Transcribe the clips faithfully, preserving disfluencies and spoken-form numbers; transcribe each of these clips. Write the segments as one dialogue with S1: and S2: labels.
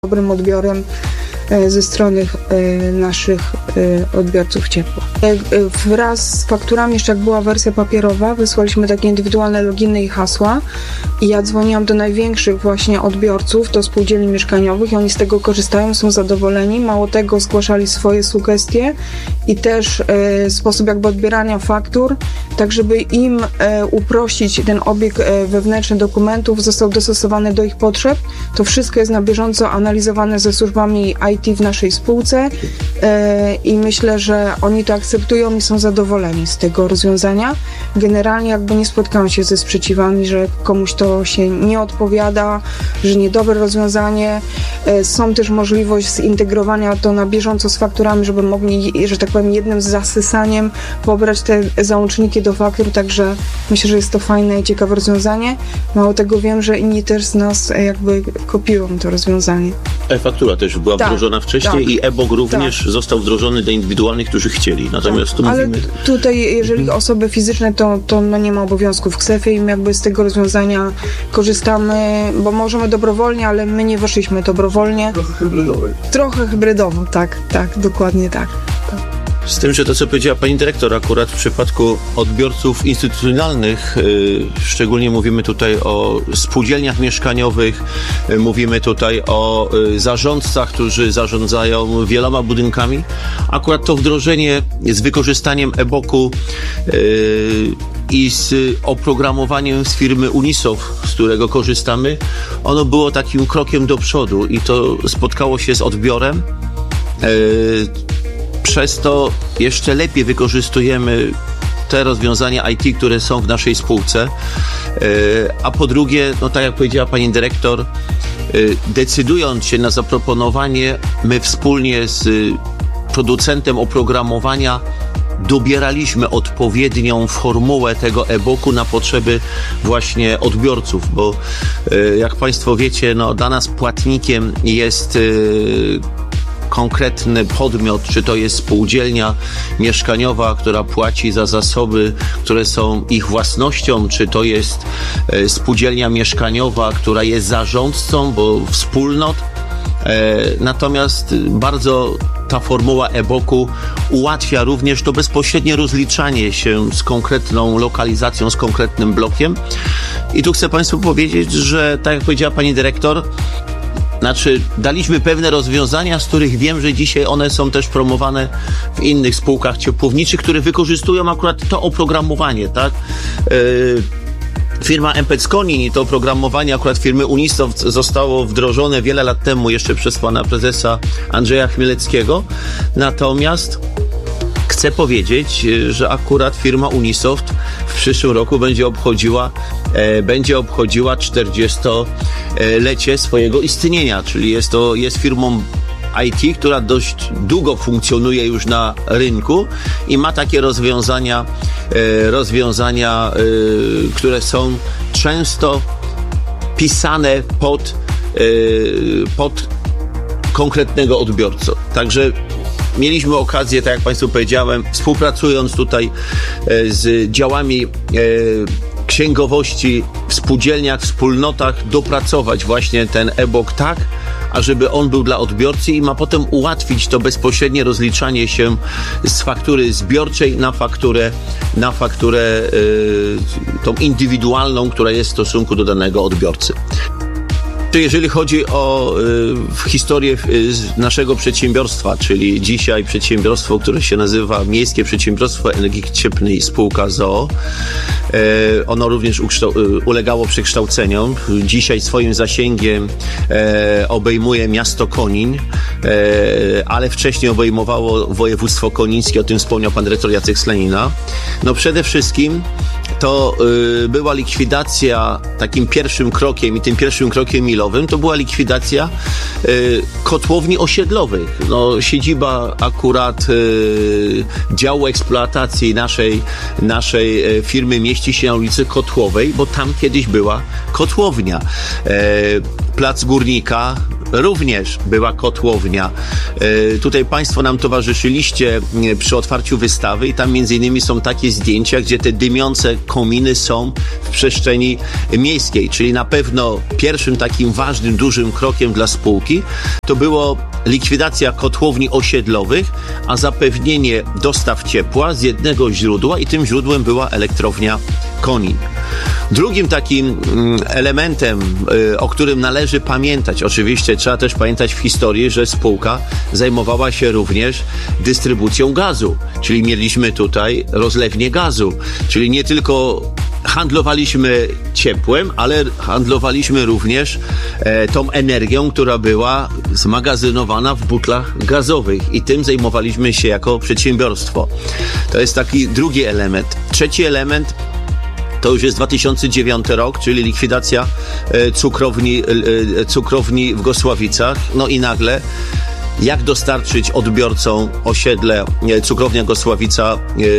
S1: dobrym odbiorem ze strony naszych odbiorców ciepła. Wraz z fakturami, jeszcze jak była wersja papierowa, wysłaliśmy takie indywidualne loginy i hasła i ja dzwoniłam do największych właśnie odbiorców, do spółdzielni mieszkaniowych i oni z tego korzystają, są zadowoleni. Mało tego, zgłaszali swoje sugestie i też e, sposób jakby odbierania faktur, tak żeby im e, uprościć ten obieg e, wewnętrzny dokumentów, został dostosowany do ich potrzeb. To wszystko jest na bieżąco analizowane ze służbami I T w naszej spółce e, i myślę, że oni to akceptują i są zadowoleni z tego rozwiązania. Generalnie jakby nie spotkałam się ze sprzeciwami, że komuś to się nie odpowiada, że niedobre rozwiązanie. E, są też możliwość zintegrowania to na bieżąco z fakturami, żeby mogli, że tak powiem, jednym zasysaniem pobrać te załączniki do faktur, także myślę, że jest to fajne i ciekawe rozwiązanie. Mało tego, wiem, że inni też z nas jakby kopiują to rozwiązanie.
S2: E-faktura też była tak, wdrożona wcześniej tak, i e-bok również tak. został wdrożony dla indywidualnych, którzy chcieli. Natomiast tu
S1: Ale
S2: mówimy...
S1: tutaj, jeżeli mhm. osoby fizyczne, to, to no nie ma obowiązków w ksefie i my jakby z tego rozwiązania korzystamy, bo możemy dobrowolnie, ale my nie weszliśmy dobrowolnie.
S3: Trochę hybrydowo.
S1: Trochę hybrydowo, tak, tak, dokładnie tak. tak.
S2: Z tym, że to, co powiedziała pani dyrektor, akurat w przypadku odbiorców instytucjonalnych, yy, szczególnie mówimy tutaj o spółdzielniach mieszkaniowych, yy, mówimy tutaj o yy, zarządcach, którzy zarządzają wieloma budynkami. Akurat to wdrożenie z wykorzystaniem e-boku yy, i z oprogramowaniem z firmy Unisoft, z którego korzystamy, ono było takim krokiem do przodu i to spotkało się z odbiorem. Yy, Przez to jeszcze lepiej wykorzystujemy te rozwiązania I T, które są w naszej spółce. A po drugie, no tak jak powiedziała pani dyrektor, decydując się na zaproponowanie, my wspólnie z producentem oprogramowania dobieraliśmy odpowiednią formułę tego e-booku na potrzeby właśnie odbiorców, bo jak państwo wiecie, no dla nas płatnikiem jest konkretny podmiot, czy to jest spółdzielnia mieszkaniowa, która płaci za zasoby, które są ich własnością, czy to jest e, spółdzielnia mieszkaniowa, która jest zarządcą, bo wspólnot. E, natomiast bardzo ta formuła e-booku ułatwia również to bezpośrednie rozliczanie się z konkretną lokalizacją, z konkretnym blokiem. I tu chcę państwu powiedzieć, że tak jak powiedziała pani dyrektor, Znaczy, daliśmy pewne rozwiązania, z których wiem, że dzisiaj one są też promowane w innych spółkach ciepłowniczych, które wykorzystują akurat to oprogramowanie, tak? Yy, firma Empec-Konin i to oprogramowanie akurat firmy Unisoft zostało wdrożone wiele lat temu jeszcze przez pana prezesa Andrzeja Chmieleckiego. Natomiast chcę powiedzieć, że akurat firma Unisoft w przyszłym roku będzie obchodziła e, będzie obchodziła czterdziestolecie swojego istnienia, czyli jest to jest firmą I T, która dość długo funkcjonuje już na rynku i ma takie rozwiązania, e, rozwiązania, e, które są często pisane pod, e, pod konkretnego odbiorcę. Także mieliśmy okazję, tak jak państwu powiedziałem, współpracując tutaj z działami księgowości w spółdzielniach, wspólnotach, dopracować właśnie ten e-book tak, ażeby on był dla odbiorcy i ma potem ułatwić to bezpośrednie rozliczanie się z faktury zbiorczej na fakturę, na fakturę yy, tą indywidualną, która jest w stosunku do danego odbiorcy. Jeżeli chodzi o y, historię y, naszego przedsiębiorstwa, czyli dzisiaj przedsiębiorstwo, które się nazywa Miejskie Przedsiębiorstwo Energii Cieplnej Spółka z o o, y, ono również ukształ- y, ulegało przekształceniom. Dzisiaj swoim zasięgiem y, obejmuje miasto Konin, y, ale wcześniej obejmowało województwo konińskie, o tym wspomniał pan dyrektor Jacek Slanina. No przede wszystkim to y, była likwidacja, takim pierwszym krokiem i tym pierwszym krokiem milowym to była likwidacja y, kotłowni osiedlowych. No, siedziba akurat y, działu eksploatacji naszej, naszej y, firmy mieści się na ulicy Kotłowej, bo tam kiedyś była kotłownia. Y, Plac Górnika również była kotłownia. Tutaj Państwo nam towarzyszyliście przy otwarciu wystawy i tam między innymi są takie zdjęcia, gdzie te dymiące kominy są w przestrzeni miejskiej, czyli na pewno pierwszym takim ważnym, dużym krokiem dla spółki to było likwidacja kotłowni osiedlowych, a zapewnienie dostaw ciepła z jednego źródła i tym źródłem była elektrownia Konin. Drugim takim elementem, o którym należy pamiętać, oczywiście trzeba też pamiętać w historii, że spółka zajmowała się również dystrybucją gazu, czyli mieliśmy tutaj rozlewnię gazu, czyli nie tylko handlowaliśmy ciepłem, ale handlowaliśmy również e, tą energią, która była zmagazynowana w butlach gazowych i tym zajmowaliśmy się jako przedsiębiorstwo. To jest taki drugi element. Trzeci element to już jest dwa tysiące dziewiąty rok, czyli likwidacja e, cukrowni, e, cukrowni w Gosławicach. No i nagle jak dostarczyć odbiorcom osiedle e, cukrownia Gosławica e,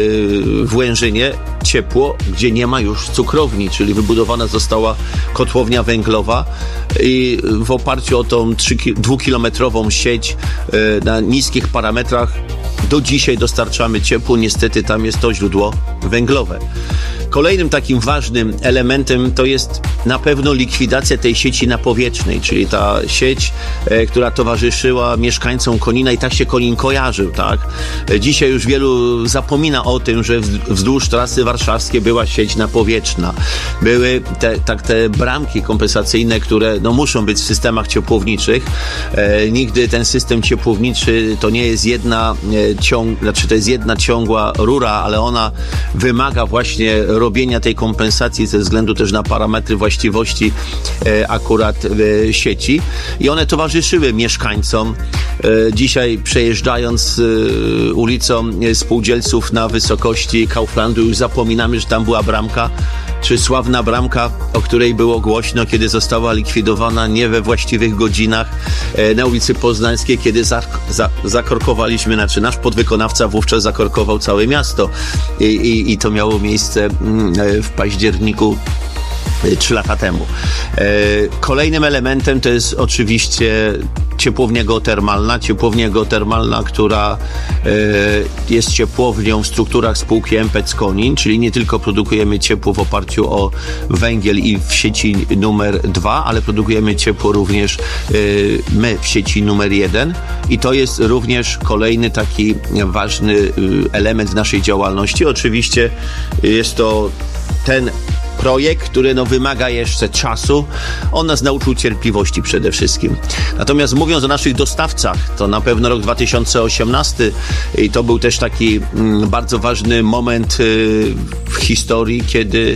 S2: w Łężynie ciepło, gdzie nie ma już cukrowni, czyli wybudowana została kotłownia węglowa i w oparciu o tą dwukilometrową sieć e, na niskich parametrach do dzisiaj dostarczamy ciepło. Niestety tam jest to źródło węglowe. Kolejnym takim ważnym elementem to jest na pewno likwidacja tej sieci napowietrznej, czyli ta sieć, e, która towarzyszyła mieszkańcom Konina i tak się Konin kojarzył, tak? E, dzisiaj już wielu zapomina o tym, że wzdłuż trasy warszawskiej była sieć napowietrzna. Były te, tak, te bramki kompensacyjne, które no, muszą być w systemach ciepłowniczych. E, nigdy ten system ciepłowniczy to nie jest jedna e, ciąg, znaczy to jest jedna ciągła rura, ale ona wymaga właśnie robienia tej kompensacji ze względu też na parametry właściwości e, akurat e, sieci i one towarzyszyły mieszkańcom. E, dzisiaj przejeżdżając e, ulicą Spółdzielców na wysokości Kauflandu już zapominamy, że tam była bramka, czy sławna bramka, o której było głośno, kiedy została likwidowana nie we właściwych godzinach e, na ulicy Poznańskiej, kiedy za, za, zakorkowaliśmy, znaczy nasz podwykonawca wówczas zakorkował całe miasto i, i, i to miało miejsce w październiku trzy lata temu. Kolejnym elementem to jest oczywiście ciepłownia geotermalna. Ciepłownia geotermalna, która jest ciepłownią w strukturach spółki M P E C Konin, czyli nie tylko produkujemy ciepło w oparciu o węgiel i w sieci numer dwa, ale produkujemy ciepło również my w sieci numer jeden i to jest również kolejny taki ważny element w naszej działalności. Oczywiście jest to ten projekt, który no, wymaga jeszcze czasu. On nas nauczył cierpliwości przede wszystkim. Natomiast mówiąc o naszych dostawcach, to na pewno rok dwa tysiące osiemnasty i to był też taki mm, bardzo ważny moment y, w historii, kiedy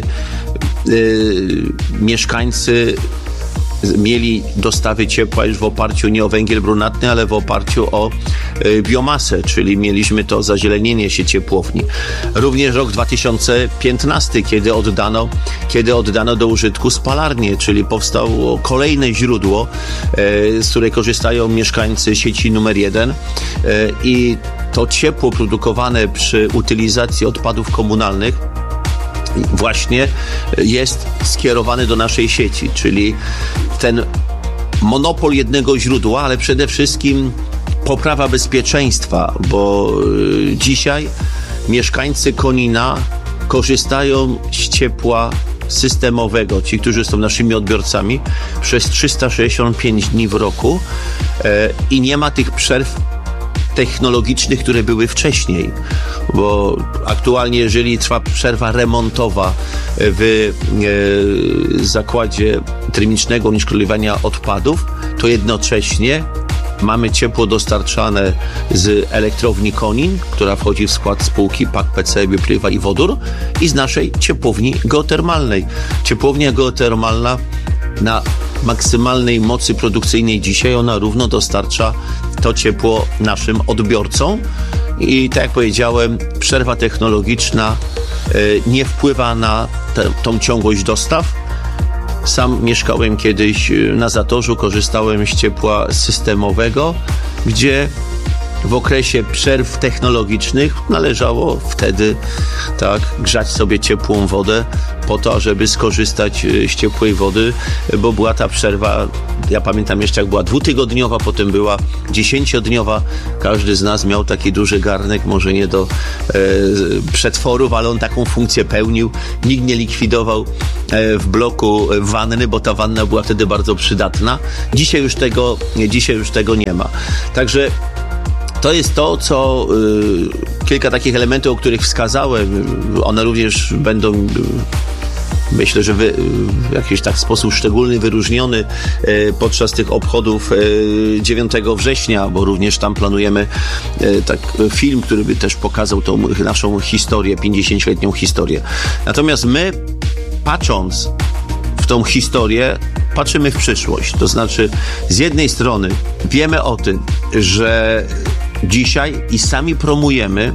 S2: y, mieszkańcy mieli dostawy ciepła już w oparciu nie o węgiel brunatny, ale w oparciu o y, biomasę, czyli mieliśmy to zazielenienie się ciepłowni. Również rok dwa tysiące piętnasty, kiedy oddano, kiedy oddano do użytku spalarnię, czyli powstało kolejne źródło, y, z której korzystają mieszkańcy sieci numer jeden y, i to ciepło produkowane przy utylizacji odpadów komunalnych właśnie jest skierowany do naszej sieci, czyli ten monopol jednego źródła, ale przede wszystkim poprawa bezpieczeństwa, bo dzisiaj mieszkańcy Konina korzystają z ciepła systemowego, ci, którzy są naszymi odbiorcami, przez trzysta sześćdziesiąt pięć dni w roku i nie ma tych przerw technologicznych, które były wcześniej, bo aktualnie jeżeli trwa przerwa remontowa w e, zakładzie termicznego unieszkodliwiania odpadów, to jednocześnie mamy ciepło dostarczane z elektrowni Konin, która wchodzi w skład spółki P A K P C, Biopaliwa i Wodór i z naszej ciepłowni geotermalnej. Ciepłownia geotermalna na maksymalnej mocy produkcyjnej dzisiaj ona równo dostarcza to ciepło naszym odbiorcom i tak jak powiedziałem, przerwa technologiczna y, nie wpływa na te, tą ciągłość dostaw. Sam mieszkałem kiedyś na Zatorzu, korzystałem z ciepła systemowego, gdzie w okresie przerw technologicznych należało wtedy tak grzać sobie ciepłą wodę po to, żeby skorzystać z ciepłej wody, bo była ta przerwa, ja pamiętam jeszcze jak była dwutygodniowa, potem była dziesięciodniowa. Każdy z nas miał taki duży garnek, może nie do e, przetworów, ale on taką funkcję pełnił. Nikt nie likwidował e, w bloku wanny, bo ta wanna była wtedy bardzo przydatna. Dzisiaj już tego, dzisiaj już tego nie ma. Także to jest to, co y, kilka takich elementów, o których wskazałem, one również będą, y, myślę, że wy, y, w jakiś tak sposób szczególny, wyróżniony y, podczas tych obchodów y, dziewiątego września, bo również tam planujemy y, tak, film, który by też pokazał tą naszą historię, pięćdziesięcioletnią historię. Natomiast my, patrząc w tą historię, patrzymy w przyszłość. To znaczy, z jednej strony wiemy o tym, że dzisiaj i sami promujemy,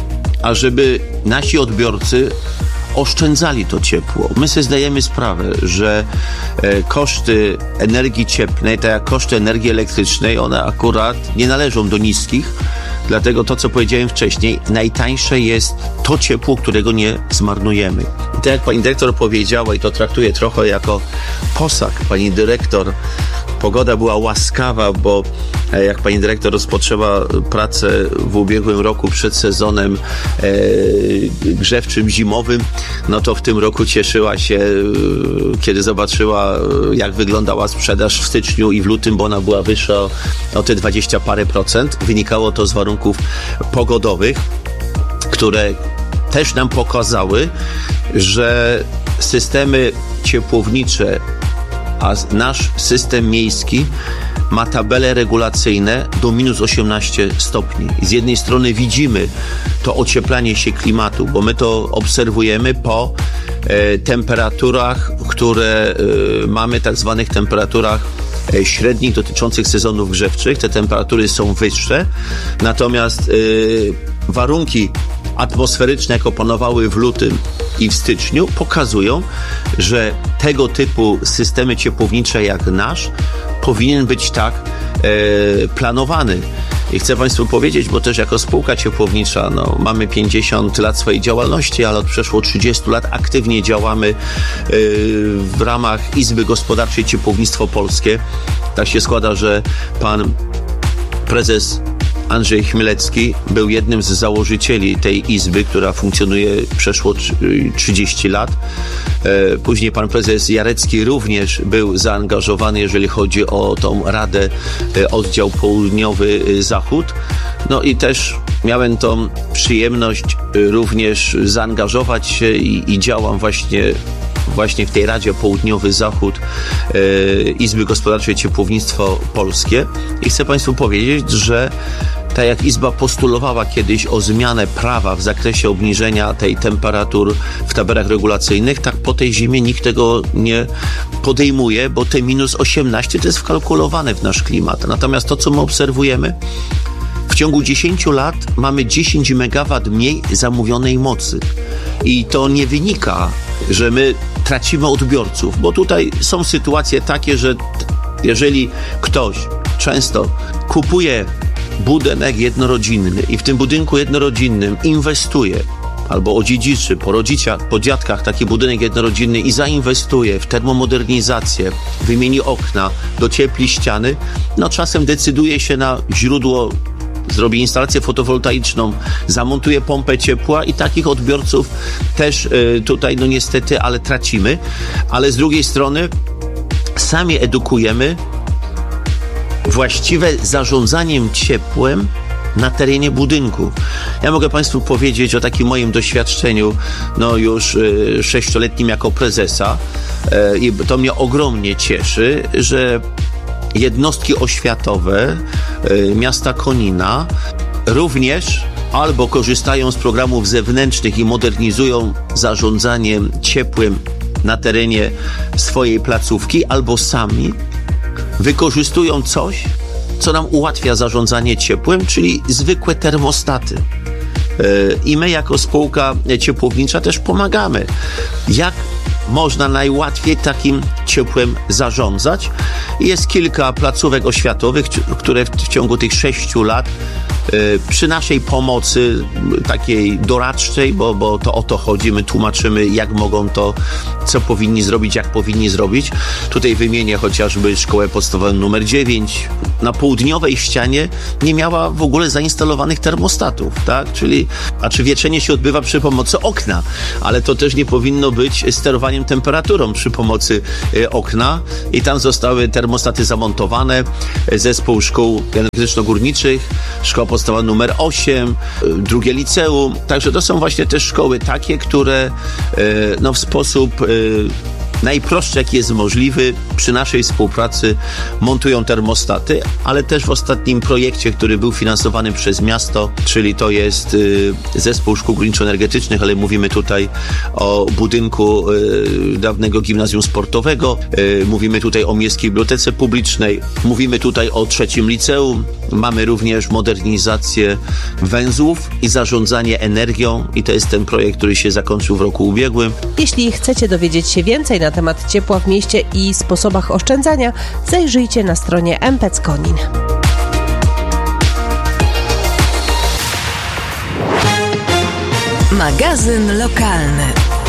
S2: ażeby nasi odbiorcy oszczędzali to ciepło. My sobie zdajemy sprawę, że e, koszty energii cieplnej, tak jak koszty energii elektrycznej, one akurat nie należą do niskich. Dlatego to, co powiedziałem wcześniej, najtańsze jest to ciepło, którego nie zmarnujemy. I tak jak pani dyrektor powiedziała, i to traktuję trochę jako posag, pani dyrektor, pogoda była łaskawa, bo jak pani dyrektor rozpoczęła pracę w ubiegłym roku przed sezonem e, grzewczym zimowym, no to w tym roku cieszyła się, kiedy zobaczyła, jak wyglądała sprzedaż w styczniu i w lutym, bo ona była wyższa o, o te dwadzieścia parę procent. Wynikało to z warunków pogodowych, które też nam pokazały, że systemy ciepłownicze, a nasz system miejski ma tabele regulacyjne do minus osiemnaście stopni. Z jednej strony widzimy to ocieplanie się klimatu, bo my to obserwujemy po e, temperaturach, które e, mamy, tak zwanych temperaturach e, średnich dotyczących sezonów grzewczych. Te temperatury są wyższe, natomiast e, warunki atmosferyczne, jak opanowały w lutym i w styczniu, pokazują, że tego typu systemy ciepłownicze jak nasz powinien być tak e, planowany. I chcę państwu powiedzieć, bo też jako spółka ciepłownicza no, mamy pięćdziesiąt lat swojej działalności, ale od przeszło trzydziestu lat aktywnie działamy e, w ramach Izby Gospodarczej Ciepłownictwo Polskie. Tak się składa, że pan prezes Andrzej Chmielewski był jednym z założycieli tej izby, która funkcjonuje przeszło trzydzieści lat. Później pan prezes Jarecki również był zaangażowany, jeżeli chodzi o tą Radę Oddział Południowy Zachód. No i też miałem tą przyjemność również zaangażować się i, i działam właśnie właśnie w tej Radzie Południowy Zachód e, Izby Gospodarczej Ciepłownictwo Polskie. I chcę państwu powiedzieć, że tak jak Izba postulowała kiedyś o zmianę prawa w zakresie obniżenia tej temperatur w tabelach regulacyjnych, tak po tej zimie nikt tego nie podejmuje, bo te minus osiemnaście to jest wkalkulowane w nasz klimat. Natomiast to, co my obserwujemy, w ciągu dziesięciu lat mamy dziesięć megawatów mniej zamówionej mocy. I to nie wynika, że my tracimy odbiorców, bo tutaj są sytuacje takie, że jeżeli ktoś często kupuje budynek jednorodzinny i w tym budynku jednorodzinnym inwestuje albo odziedziczy po rodzicach, po dziadkach taki budynek jednorodzinny i zainwestuje w termomodernizację, wymieni okna, dociepli ściany, no czasem decyduje się na źródło, zrobi instalację fotowoltaiczną, zamontuje pompę ciepła i takich odbiorców też y, tutaj no niestety, ale tracimy. Ale z drugiej strony sami edukujemy właściwe zarządzaniem ciepłem na terenie budynku. Ja mogę państwu powiedzieć o takim moim doświadczeniu, no już y, sześcioletnim jako prezesa y, i to mnie ogromnie cieszy, że jednostki oświatowe y, miasta Konina również albo korzystają z programów zewnętrznych i modernizują zarządzanie ciepłem na terenie swojej placówki, albo sami wykorzystują coś, co nam ułatwia zarządzanie ciepłem, czyli zwykłe termostaty. I my jako spółka ciepłownicza też pomagamy. Jak można najłatwiej takim ciepłem zarządzać. Jest kilka placówek oświatowych, które w ciągu tych sześciu lat przy naszej pomocy takiej doradczej, bo, bo to o to chodzi, my tłumaczymy, jak mogą to, co powinni zrobić, jak powinni zrobić. Tutaj wymienię chociażby szkołę podstawową numer dziewięć. Na południowej ścianie nie miała w ogóle zainstalowanych termostatów, tak? Czyli, a czy wieczenie się odbywa przy pomocy okna, ale to też nie powinno być sterowaniem temperaturą przy pomocy y, okna i tam zostały termostaty zamontowane. Zespół szkół energetyczno-górniczych, szkoła podstawowa numer osiem, y, drugie liceum. Także to są właśnie te szkoły takie, które y, no, w sposób y, najprostszy, jaki jest możliwy, przy naszej współpracy montują termostaty, ale też w ostatnim projekcie, który był finansowany przez miasto, czyli to jest y, zespół szkół górniczo-energetycznych, ale mówimy tutaj o budynku y, dawnego gimnazjum sportowego, y, mówimy tutaj o Miejskiej Bibliotece Publicznej, mówimy tutaj o trzecim liceum, mamy również modernizację węzłów i zarządzanie energią i to jest ten projekt, który się zakończył w roku ubiegłym.
S3: Jeśli chcecie dowiedzieć się więcej na temat ciepła w mieście i sposobach oszczędzania, zajrzyjcie na stronie M P E C Konin.
S4: Magazyn lokalny.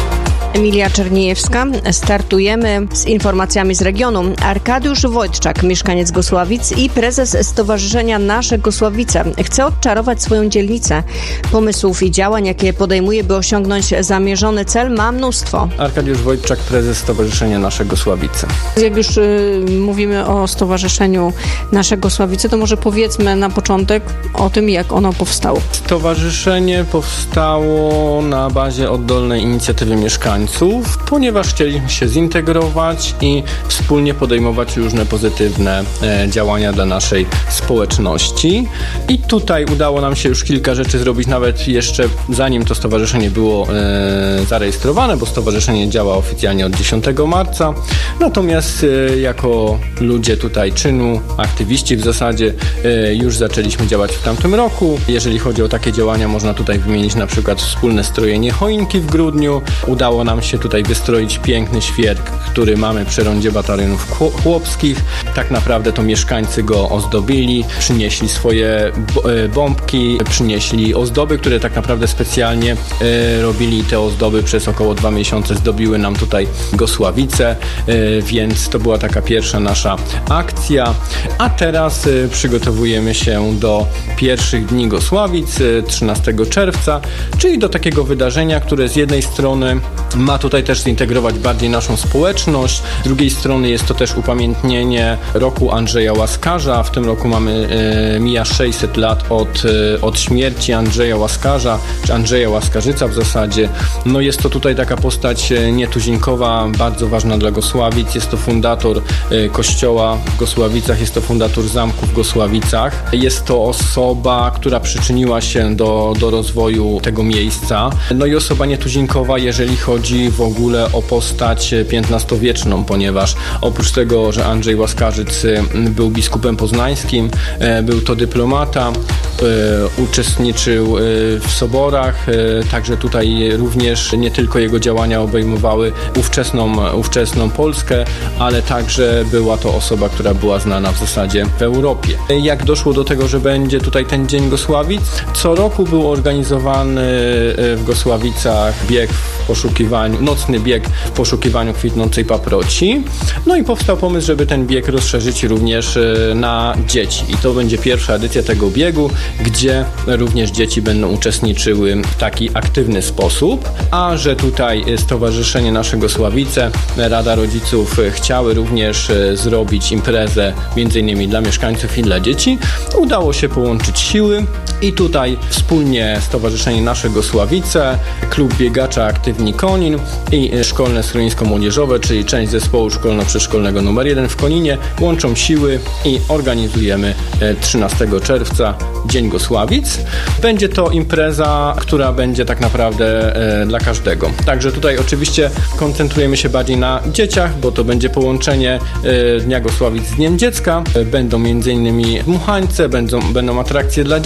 S5: Emilia Czerniejewska. Startujemy z informacjami z regionu. Arkadiusz Wojtczak, mieszkaniec Gosławic i prezes Stowarzyszenia Nasze Gosławice, chce odczarować swoją dzielnicę. Pomysłów i działań, jakie podejmuje, by osiągnąć zamierzony cel, ma mnóstwo.
S6: Arkadiusz Wojtczak, prezes Stowarzyszenia Nasze Gosławice.
S7: Jak już y, mówimy o Stowarzyszeniu Nasze Gosławice, to może powiedzmy na początek o tym, jak ono powstało.
S6: Stowarzyszenie powstało na bazie oddolnej inicjatywy mieszkańców, ponieważ chcieliśmy się zintegrować i wspólnie podejmować różne pozytywne e, działania dla naszej społeczności. I tutaj udało nam się już kilka rzeczy zrobić, nawet jeszcze zanim to stowarzyszenie było e, zarejestrowane, bo stowarzyszenie działa oficjalnie od dziesiątego marca. Natomiast e, jako ludzie tutaj czynu, aktywiści w zasadzie, e, już zaczęliśmy działać w tamtym roku. Jeżeli chodzi o takie działania, można tutaj wymienić na przykład wspólne strojenie choinki w grudniu. Udało nam się tutaj wystroić piękny świerk, który mamy przy rondzie batalionów chłopskich. Tak naprawdę to mieszkańcy go ozdobili, przynieśli swoje bombki, przynieśli ozdoby, które tak naprawdę specjalnie e, robili. Te ozdoby przez około dwa miesiące zdobiły nam tutaj Gosławice, e, więc to była taka pierwsza nasza akcja. A teraz e, przygotowujemy się do pierwszych dni Gosławic, e, trzynastego czerwca, czyli do takiego wydarzenia, które z jednej strony ma tutaj też zintegrować bardziej naszą społeczność. Z drugiej strony jest to też upamiętnienie roku Andrzeja Łaskarza. W tym roku mamy, e, mija sześćset lat od, e, od śmierci Andrzeja Łaskarza, czy Andrzeja Łaskarzyca w zasadzie. No jest to tutaj taka postać nietuzinkowa, bardzo ważna dla Gosławic. Jest to fundator e, kościoła w Gosławicach, jest to fundator zamku w Gosławicach. Jest to osoba, która przyczyniła się do, do rozwoju tego miejsca. No i osoba nietuzinkowa, jeżeli chodzi w ogóle o postać piętnastowieczną, ponieważ oprócz tego, że Andrzej Łaskarzyc był biskupem poznańskim, był to dyplomata, uczestniczył w soborach, także tutaj również nie tylko jego działania obejmowały ówczesną, ówczesną Polskę, ale także była to osoba, która była znana w zasadzie w Europie. Jak doszło do tego, że będzie tutaj ten Dzień Gosławic? Co roku był organizowany w Gosławicach bieg w poszukiwaniu, nocny bieg w poszukiwaniu kwitnącej paproci. No i powstał pomysł, żeby ten bieg rozszerzyć również na dzieci. I to będzie pierwsza edycja tego biegu, gdzie również dzieci będą uczestniczyły w taki aktywny sposób, a że tutaj Stowarzyszenie Nasze Gosławice, Rada Rodziców chciały również zrobić imprezę między innymi dla mieszkańców i dla dzieci, udało się połączyć siły i tutaj wspólnie Stowarzyszenie Nasze Gosławice, Klub Biegacza Aktywni Konin i Szkolne Schronisko Młodzieżowe, czyli część zespołu szkolno-przedszkolnego numer jeden w Koninie, łączą siły i organizujemy trzynastego czerwca Dzień Gosławic. Będzie to impreza, która będzie tak naprawdę e, dla każdego. Także tutaj oczywiście koncentrujemy się bardziej na dzieciach, bo to będzie połączenie e, Dnia Gosławic z Dniem Dziecka. E, będą między innymi dmuchańce, będą, będą atrakcje dla dzieci,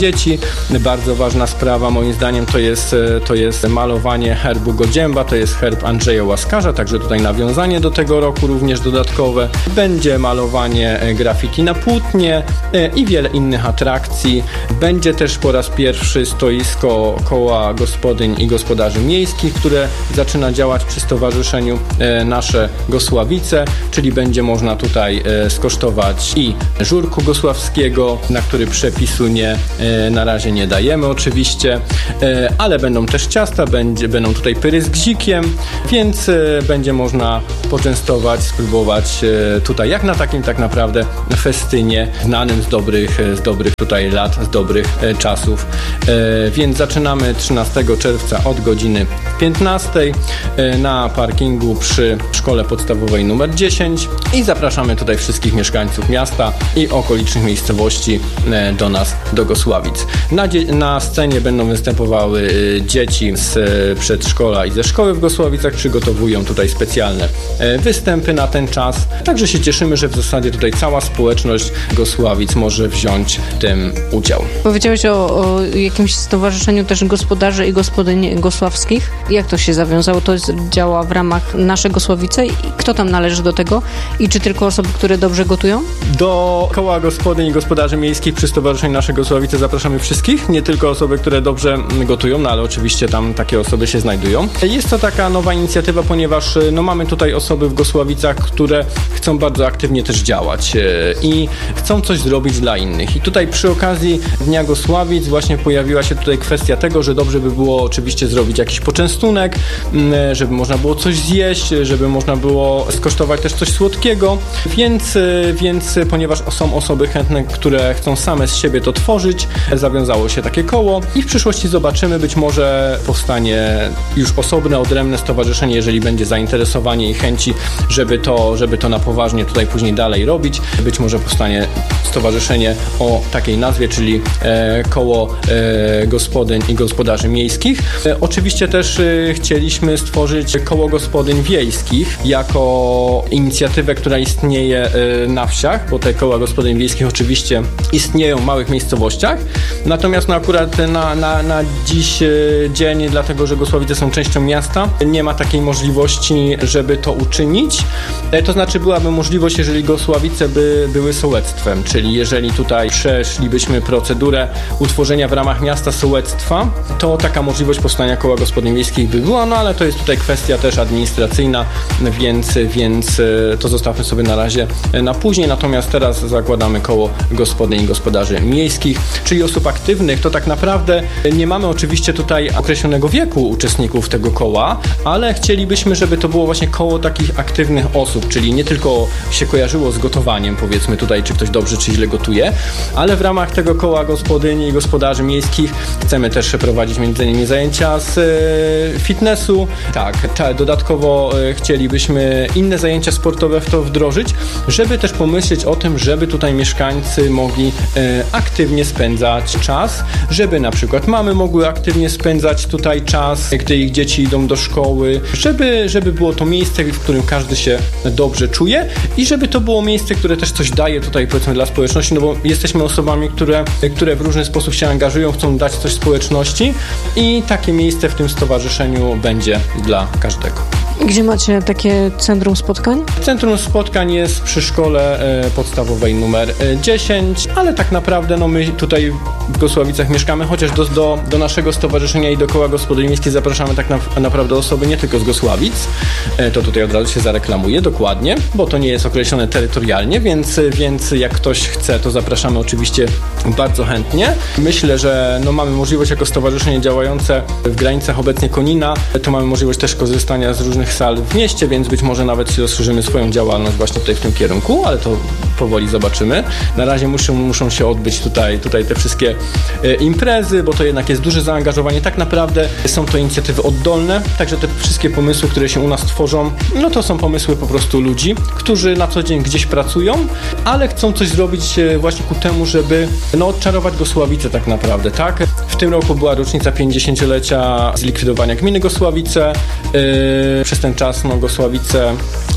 S6: Bardzo ważna sprawa moim zdaniem to jest, to jest malowanie herbu Godzięba, to jest herb Andrzeja Łaskarza, także tutaj nawiązanie do tego roku również dodatkowe. Będzie malowanie graffiti na płótnie i wiele innych atrakcji. Będzie też po raz pierwszy stoisko koła gospodyń i gospodarzy miejskich, które zaczyna działać przy Stowarzyszeniu Nasze Gosławice, czyli będzie można tutaj skosztować i żurku gosławskiego, na który przepisu nie, na razie nie dajemy oczywiście, ale będą też ciasta, będzie, będą tutaj pyry z gzikiem, więc będzie można poczęstować, spróbować tutaj jak na takim tak naprawdę festynie znanym z dobrych, z dobrych tutaj lat, z dobrych czasów. Więc zaczynamy trzynastego czerwca od godziny piętnastej na parkingu przy Szkole Podstawowej numer dziesięć i zapraszamy tutaj wszystkich mieszkańców miasta i okolicznych miejscowości do nas, do Gosławic. Na, dzie- na scenie będą występowały dzieci z przedszkola i ze szkoły w Gosławicach, przygotowują tutaj specjalne występy na ten czas, także się cieszymy, że w zasadzie tutaj cała społeczność Gosławic może wziąć w tym udział.
S7: Powiedziałeś o, o jakimś stowarzyszeniu też gospodarzy i gospodyń gosławskich. Jak to się zawiązało? To jest, działa w ramach Nasze Gosławice i kto tam należy do tego? I czy tylko osoby, które dobrze gotują?
S6: Do koła gospodyń i gospodarzy miejskich przy Stowarzyszeniu Nasze Gosławice zapraszamy wszystkich, nie tylko osoby, które dobrze gotują, no ale oczywiście tam takie osoby się znajdują. Jest to taka nowa inicjatywa, ponieważ no, mamy tutaj osoby w Gosławicach, które chcą bardzo aktywnie też działać i chcą coś zrobić dla innych. I tutaj przy okazji Dnia Gosławic właśnie pojawiła się tutaj kwestia tego, że dobrze by było oczywiście zrobić jakiś poczęstunek, żeby można było coś zjeść, żeby można było skosztować też coś słodkiego, więc, więc ponieważ są osoby chętne, które chcą same z siebie to tworzyć, zawiązało się takie koło i w przyszłości zobaczymy, być może powstanie już osobne, odrębne stowarzyszenie, jeżeli będzie zainteresowanie i chęci, żeby to, żeby to na poważnie tutaj później dalej robić. Być może powstanie stowarzyszenie o takiej nazwie, czyli e, koło e, gospodyń i gospodarzy miejskich. E, oczywiście też e, chcieliśmy stworzyć koło gospodyń wiejskich jako inicjatywę, która istnieje e, na wsiach, bo te koła gospodyń wiejskich oczywiście istnieją w małych miejscowościach. Natomiast no akurat na, na, na dziś e, dzień, dlatego że Gosławice są częścią miasta, nie ma takiej możliwości, żeby to uczynić. E, to znaczy byłaby możliwość, jeżeli Gosławice by były sołectwem, czyli jeżeli tutaj przeszlibyśmy procedurę utworzenia w ramach miasta sołectwa, to taka możliwość powstania koła gospodyń miejskich by była, no ale to jest tutaj kwestia też administracyjna, więc, więc to zostawmy sobie na razie na później, natomiast teraz zakładamy koło gospodyń i gospodarzy miejskich, czyli osób aktywnych. To tak naprawdę nie mamy oczywiście tutaj określonego wieku uczestników tego koła, ale chcielibyśmy, żeby to było właśnie koło takich aktywnych osób, czyli nie tylko się kojarzyło z gotowaniem, powiedzmy tutaj, czy ktoś dobrze czy źle gotuje, ale w ramach tego koła gospodyni i gospodarzy miejskich chcemy też prowadzić między innymi zajęcia z e, fitnessu. Tak, tak, dodatkowo e, chcielibyśmy inne zajęcia sportowe w to wdrożyć, żeby też pomyśleć o tym, żeby tutaj mieszkańcy mogli e, aktywnie spędzać czas, żeby na przykład mamy mogły aktywnie spędzać tutaj czas, gdy ich dzieci idą do szkoły, żeby, żeby było to miejsce, w którym każdy się dobrze czuje i żeby to było miejsce, które też coś daje tutaj, powiedzmy, dla społeczności, no bo jesteśmy osobami, które, które w różny sposób się angażują, chcą dać coś społeczności i takie miejsce w tym stowarzyszeniu będzie dla każdego.
S7: Gdzie macie takie centrum spotkań?
S6: Centrum spotkań jest przy szkole e, podstawowej numer dziesięć, ale tak naprawdę no my tutaj w Gosławicach mieszkamy, chociaż do, do, do naszego stowarzyszenia i do koła gospodyń miejskich zapraszamy tak na, naprawdę osoby nie tylko z Gosławic. E, to tutaj od razu się zareklamuje dokładnie, bo to nie jest określone terytorialnie, więc, więc jak ktoś chce, to zapraszamy oczywiście bardzo chętnie. Myślę, że no mamy możliwość jako stowarzyszenie działające w granicach obecnie Konina, to mamy możliwość też korzystania z różnych sal w mieście, więc być może nawet rozszerzymy swoją działalność właśnie tutaj w tym kierunku, ale to powoli zobaczymy. Na razie muszą, muszą się odbyć tutaj, tutaj te wszystkie e, imprezy, bo to jednak jest duże zaangażowanie. Tak naprawdę są to inicjatywy oddolne, także te wszystkie pomysły, które się u nas tworzą, no to są pomysły po prostu ludzi, którzy na co dzień gdzieś pracują, ale chcą coś zrobić e, właśnie ku temu, żeby no, odczarować Gosławice tak naprawdę, tak? W tym roku była rocznica pięćdziesięciolecia zlikwidowania gminy Gosławice. Yy, przez ten czas no, Gosławice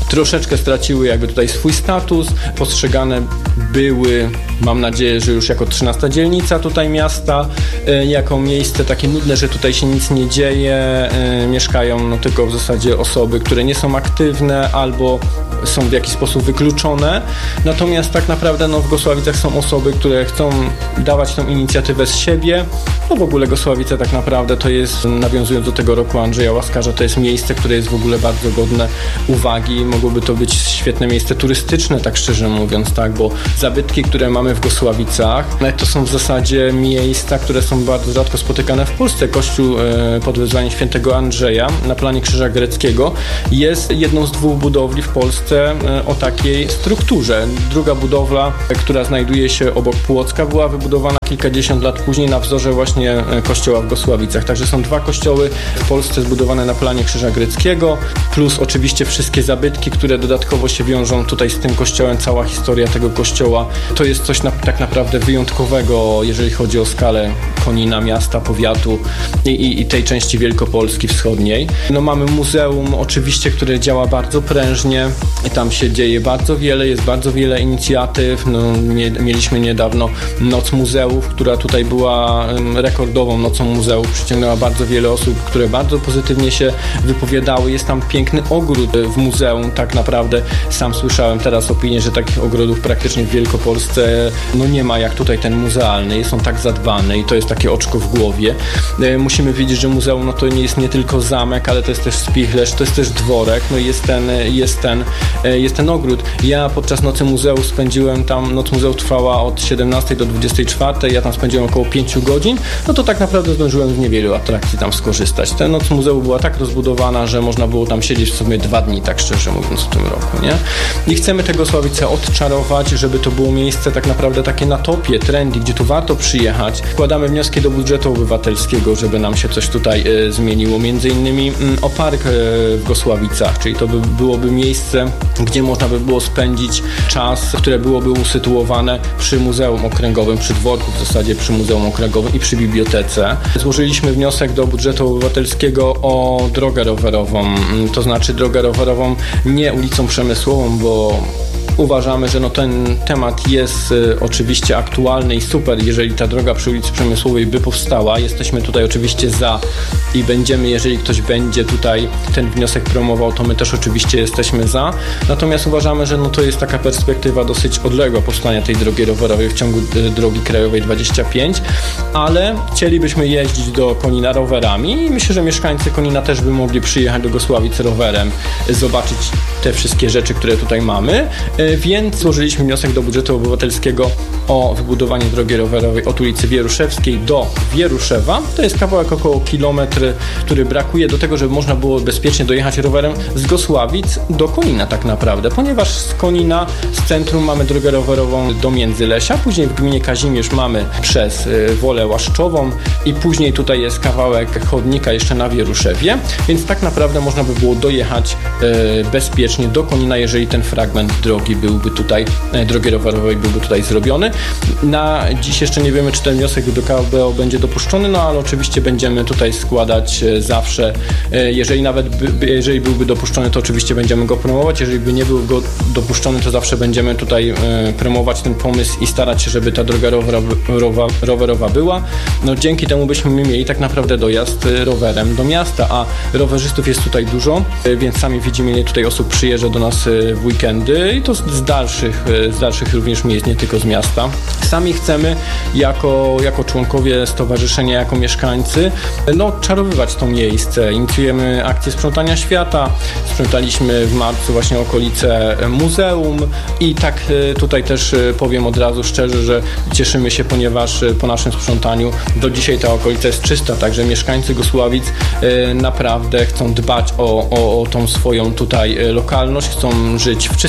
S6: troszeczkę straciły jakby tutaj swój status, postrzegane były, mam nadzieję, że już jako trzynasta dzielnica tutaj miasta, jako miejsce takie nudne, że tutaj się nic nie dzieje, mieszkają no tylko w zasadzie osoby, które nie są aktywne albo są w jakiś sposób wykluczone. Natomiast tak naprawdę no, w Gosławicach są osoby, które chcą dawać tą inicjatywę z siebie. No w ogóle Gosławice tak naprawdę to jest, nawiązując do tego roku Andrzeja Łaskarza, to jest miejsce, które jest w ogóle bardzo godne uwagi. Mogłoby to być świetne miejsce turystyczne, tak szczerze mówiąc, tak, bo zabytki, które mamy w Gosławicach, to są w zasadzie miejsca, które są bardzo rzadko spotykane w Polsce. Kościół pod wezwaniem świętego Andrzeja na planie Krzyża Greckiego jest jedną z dwóch budowli w Polsce o takiej strukturze. Druga budowla, która znajduje się obok Płocka, była wybudowana kilkadziesiąt lat później na wzorze właśnie kościoła w Gosławicach. Także są dwa kościoły w Polsce zbudowane na planie Krzyża Greckiego, plus oczywiście wszystkie zabytki, które dodatkowo się wiążą tutaj z tym kościołem, cała historia tego kościoła. To jest coś na, tak naprawdę wyjątkowego, jeżeli chodzi o skalę Konina, miasta, powiatu i, i, i tej części Wielkopolski wschodniej. No mamy muzeum oczywiście, które działa bardzo prężnie i tam się dzieje bardzo wiele, jest bardzo wiele inicjatyw. No, mie, mieliśmy niedawno Noc Muzeów, która tutaj była rekordową nocą muzeów, przyciągnęła bardzo wiele osób, które bardzo pozytywnie się wypowiadały. Jest tam piękny ogród w muzeum, tak naprawdę sam słyszałem teraz opinię, że takich ogrodów praktycznie w Wielkopolsce no nie ma jak tutaj ten muzealny, jest on tak zadbany i to jest takie oczko w głowie. Musimy wiedzieć, że muzeum no to nie jest nie tylko zamek, ale to jest też spichlerz, to jest też dworek, no i jest ten, jest ten, jest ten ogród. Ja podczas Nocy Muzeów spędziłem tam, Noc Muzeów trwała od siedemnastej do dwudziestej czwartej, ja tam spędziłem około pięciu godzin, no to tak naprawdę zdążyłem z niewielu atrakcji tam skorzystać. Ta Noc Muzeum była tak rozbudowana, że można było tam siedzieć w sumie dwa dni, tak szczerze mówiąc, w tym roku, nie? I chcemy te Gosławice odczarować, żeby to było miejsce tak naprawdę takie na topie, trendy, gdzie tu warto przyjechać. Wkładamy wnioski do budżetu obywatelskiego, żeby nam się coś tutaj e, zmieniło. Między innymi m, o park e, w Gosławicach, czyli to by byłoby miejsce, gdzie można by było spędzić czas, które byłoby usytuowane przy Muzeum Okręgowym, przy dworku w zasadzie, przy Muzeum Okręgowym i przy bibliotece. Złożyliśmy wniosek do budżetu obywatelskiego o drogę rowerową, to znaczy drogę rowerową nie ulicą Przemysłową, bo uważamy, że no ten temat jest y, oczywiście aktualny i super, jeżeli ta droga przy ulicy Przemysłowej by powstała. Jesteśmy tutaj oczywiście za i będziemy, jeżeli ktoś będzie tutaj ten wniosek promował, to my też oczywiście jesteśmy za. Natomiast uważamy, że no to jest taka perspektywa dosyć odległa powstania tej drogi rowerowej w ciągu y, drogi krajowej dwadzieścia pięć, ale chcielibyśmy jeździć do Konina rowerami i myślę, że mieszkańcy Konina też by mogli przyjechać do Gosławic rowerem, zobaczyć te wszystkie rzeczy, które tutaj mamy. Więc złożyliśmy wniosek do budżetu obywatelskiego o wybudowanie drogi rowerowej od ulicy Wieruszewskiej do Wieruszewa. To jest kawałek około kilometr, który brakuje do tego, żeby można było bezpiecznie dojechać rowerem z Gosławic do Konina tak naprawdę, ponieważ z Konina, z centrum mamy drogę rowerową do Międzylesia, później w gminie Kazimierz mamy przez Wolę Łaszczową i później tutaj jest kawałek chodnika jeszcze na Wieruszewie, więc tak naprawdę można by było dojechać e, bezpiecznie do Konina, jeżeli ten fragment drogi byłby tutaj, drogi rowerowej byłby tutaj zrobiony. Na dziś jeszcze nie wiemy, czy ten wniosek do K B O będzie dopuszczony, no ale oczywiście będziemy tutaj składać zawsze, jeżeli nawet by, jeżeli byłby dopuszczony, to oczywiście będziemy go promować, jeżeli by nie był go dopuszczony, to zawsze będziemy tutaj promować ten pomysł i starać się, żeby ta droga rowerowa, rowerowa była. No dzięki temu byśmy mieli tak naprawdę dojazd rowerem do miasta, a rowerzystów jest tutaj dużo, więc sami widzimy, ile tutaj osób przyjeżdża do nas w weekendy i to z dalszych, z dalszych również miejsc, nie tylko z miasta. Sami chcemy jako, jako członkowie stowarzyszenia, jako mieszkańcy, no czarowywać to miejsce. Inicjujemy akcję sprzątania świata, sprzątaliśmy w marcu właśnie okolice muzeum i tak tutaj też powiem od razu szczerze, że cieszymy się, ponieważ po naszym sprzątaniu do dzisiaj ta okolica jest czysta, także mieszkańcy Gosławic naprawdę chcą dbać o, o, o tą swoją tutaj lokalność, chcą żyć w czystym miejscu,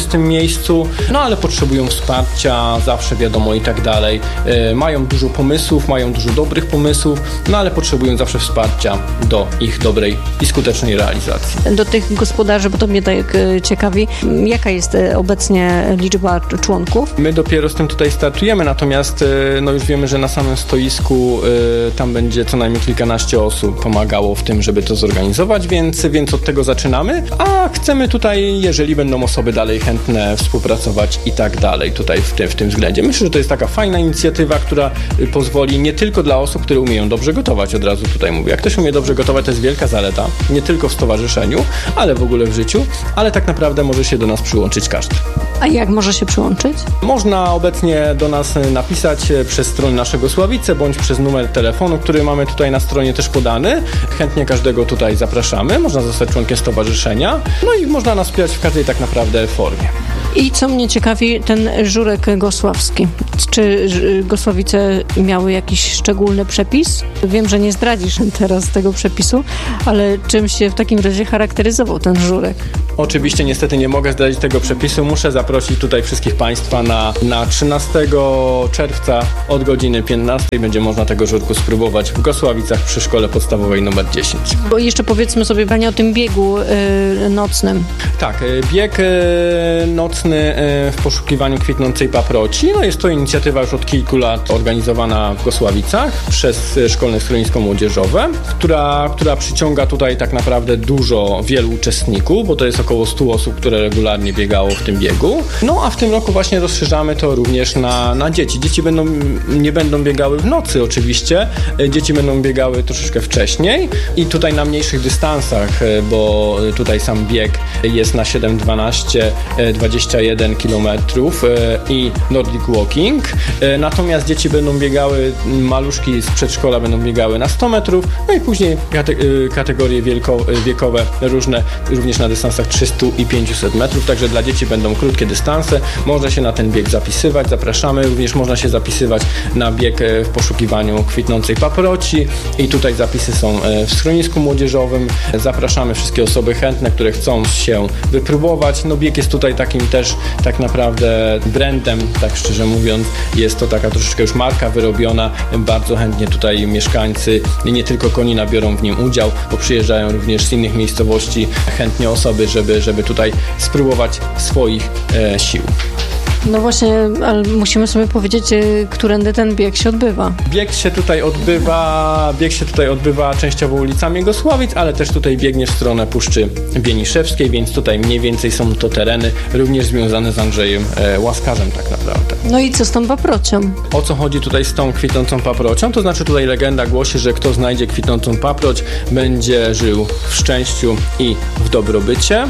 S6: miejscu, no ale potrzebują wsparcia, zawsze wiadomo i tak dalej. E, mają dużo pomysłów, mają dużo dobrych pomysłów, no ale potrzebują zawsze wsparcia do ich dobrej i skutecznej realizacji.
S7: Do tych gospodarzy, bo to mnie tak e, ciekawi, jaka jest e, obecnie liczba członków?
S6: My dopiero z tym tutaj startujemy, natomiast e, no już wiemy, że na samym stoisku e, tam będzie co najmniej kilkanaście osób pomagało w tym, żeby to zorganizować, więc, więc od tego zaczynamy, a chcemy tutaj, jeżeli będą osoby dalej chętne współpracować i tak dalej tutaj w tym, w tym względzie. Myślę, że to jest taka fajna inicjatywa, która pozwoli nie tylko dla osób, które umieją dobrze gotować, od razu tutaj mówię. Jak ktoś umie dobrze gotować, to jest wielka zaleta, nie tylko w stowarzyszeniu, ale w ogóle w życiu, ale tak naprawdę może się do nas przyłączyć każdy.
S7: A jak może się przyłączyć?
S6: Można obecnie do nas napisać przez stronę naszego Sławice, bądź przez numer telefonu, który mamy tutaj na stronie też podany. Chętnie każdego tutaj zapraszamy. Można zostać członkiem stowarzyszenia. No i można nas wspierać w każdej tak naprawdę formie.
S7: I co mnie ciekawi, ten żurek gosławski. Czy Gosławice miały jakiś szczególny przepis? Wiem, że nie zdradzisz teraz tego przepisu, ale czym się w takim razie charakteryzował ten żurek?
S6: Oczywiście niestety nie mogę zdradzić tego przepisu. Muszę zaprosić tutaj wszystkich Państwa na, na trzynastego czerwca od godziny piętnastej. Będzie można tego żurku spróbować w Gosławicach przy szkole podstawowej numer dziesięć.
S7: Bo jeszcze powiedzmy sobie, Pani, o tym biegu yy, nocnym.
S6: Tak, bieg yy, nocny w poszukiwaniu kwitnącej paproci. No jest to inicjatywa już od kilku lat organizowana w Gosławicach przez Szkolne Schronisko Młodzieżowe, która, która przyciąga tutaj tak naprawdę dużo, wielu uczestników, bo to jest około stu osób, które regularnie biegało w tym biegu. No a w tym roku właśnie rozszerzamy to również na, na dzieci. Dzieci będą, nie będą biegały w nocy oczywiście, dzieci będą biegały troszeczkę wcześniej i tutaj na mniejszych dystansach, bo tutaj sam bieg jest na siedem, dwanaście, dwadzieścia jeden kilometrów i Nordic Walking. Natomiast dzieci będą biegały, maluszki z przedszkola będą biegały na sto metrów, no i później kate- kategorie wielko- wiekowe różne, również na dystansach trzysta i pięćset metrów, także dla dzieci będą krótkie dystanse. Można się na ten bieg zapisywać, zapraszamy. Również można się zapisywać na bieg w poszukiwaniu kwitnącej paproci i tutaj zapisy są w schronisku młodzieżowym. Zapraszamy wszystkie osoby chętne, które chcą się wypróbować. No bieg jest tutaj takim też tak naprawdę brandem, tak szczerze mówiąc, jest to taka troszeczkę już marka wyrobiona. Bardzo chętnie tutaj mieszkańcy nie tylko Konina biorą w nim udział, bo przyjeżdżają również z innych miejscowości chętnie osoby, żeby, żeby tutaj spróbować swoich e, sił.
S7: No właśnie, ale musimy sobie powiedzieć, którędy ten bieg się odbywa.
S6: Bieg się tutaj odbywa, bieg się tutaj odbywa częściowo ulicami Gosławic, ale też tutaj biegnie w stronę Puszczy Wieniszewskiej, więc tutaj mniej więcej są to tereny również związane z Andrzejem e, Łaskarzem tak naprawdę.
S7: No i co z tą paprocią?
S6: O co chodzi tutaj z tą kwitnącą paprocią? To znaczy tutaj legenda głosi, że kto znajdzie kwitnącą paproć, będzie żył w szczęściu i w dobrobycie.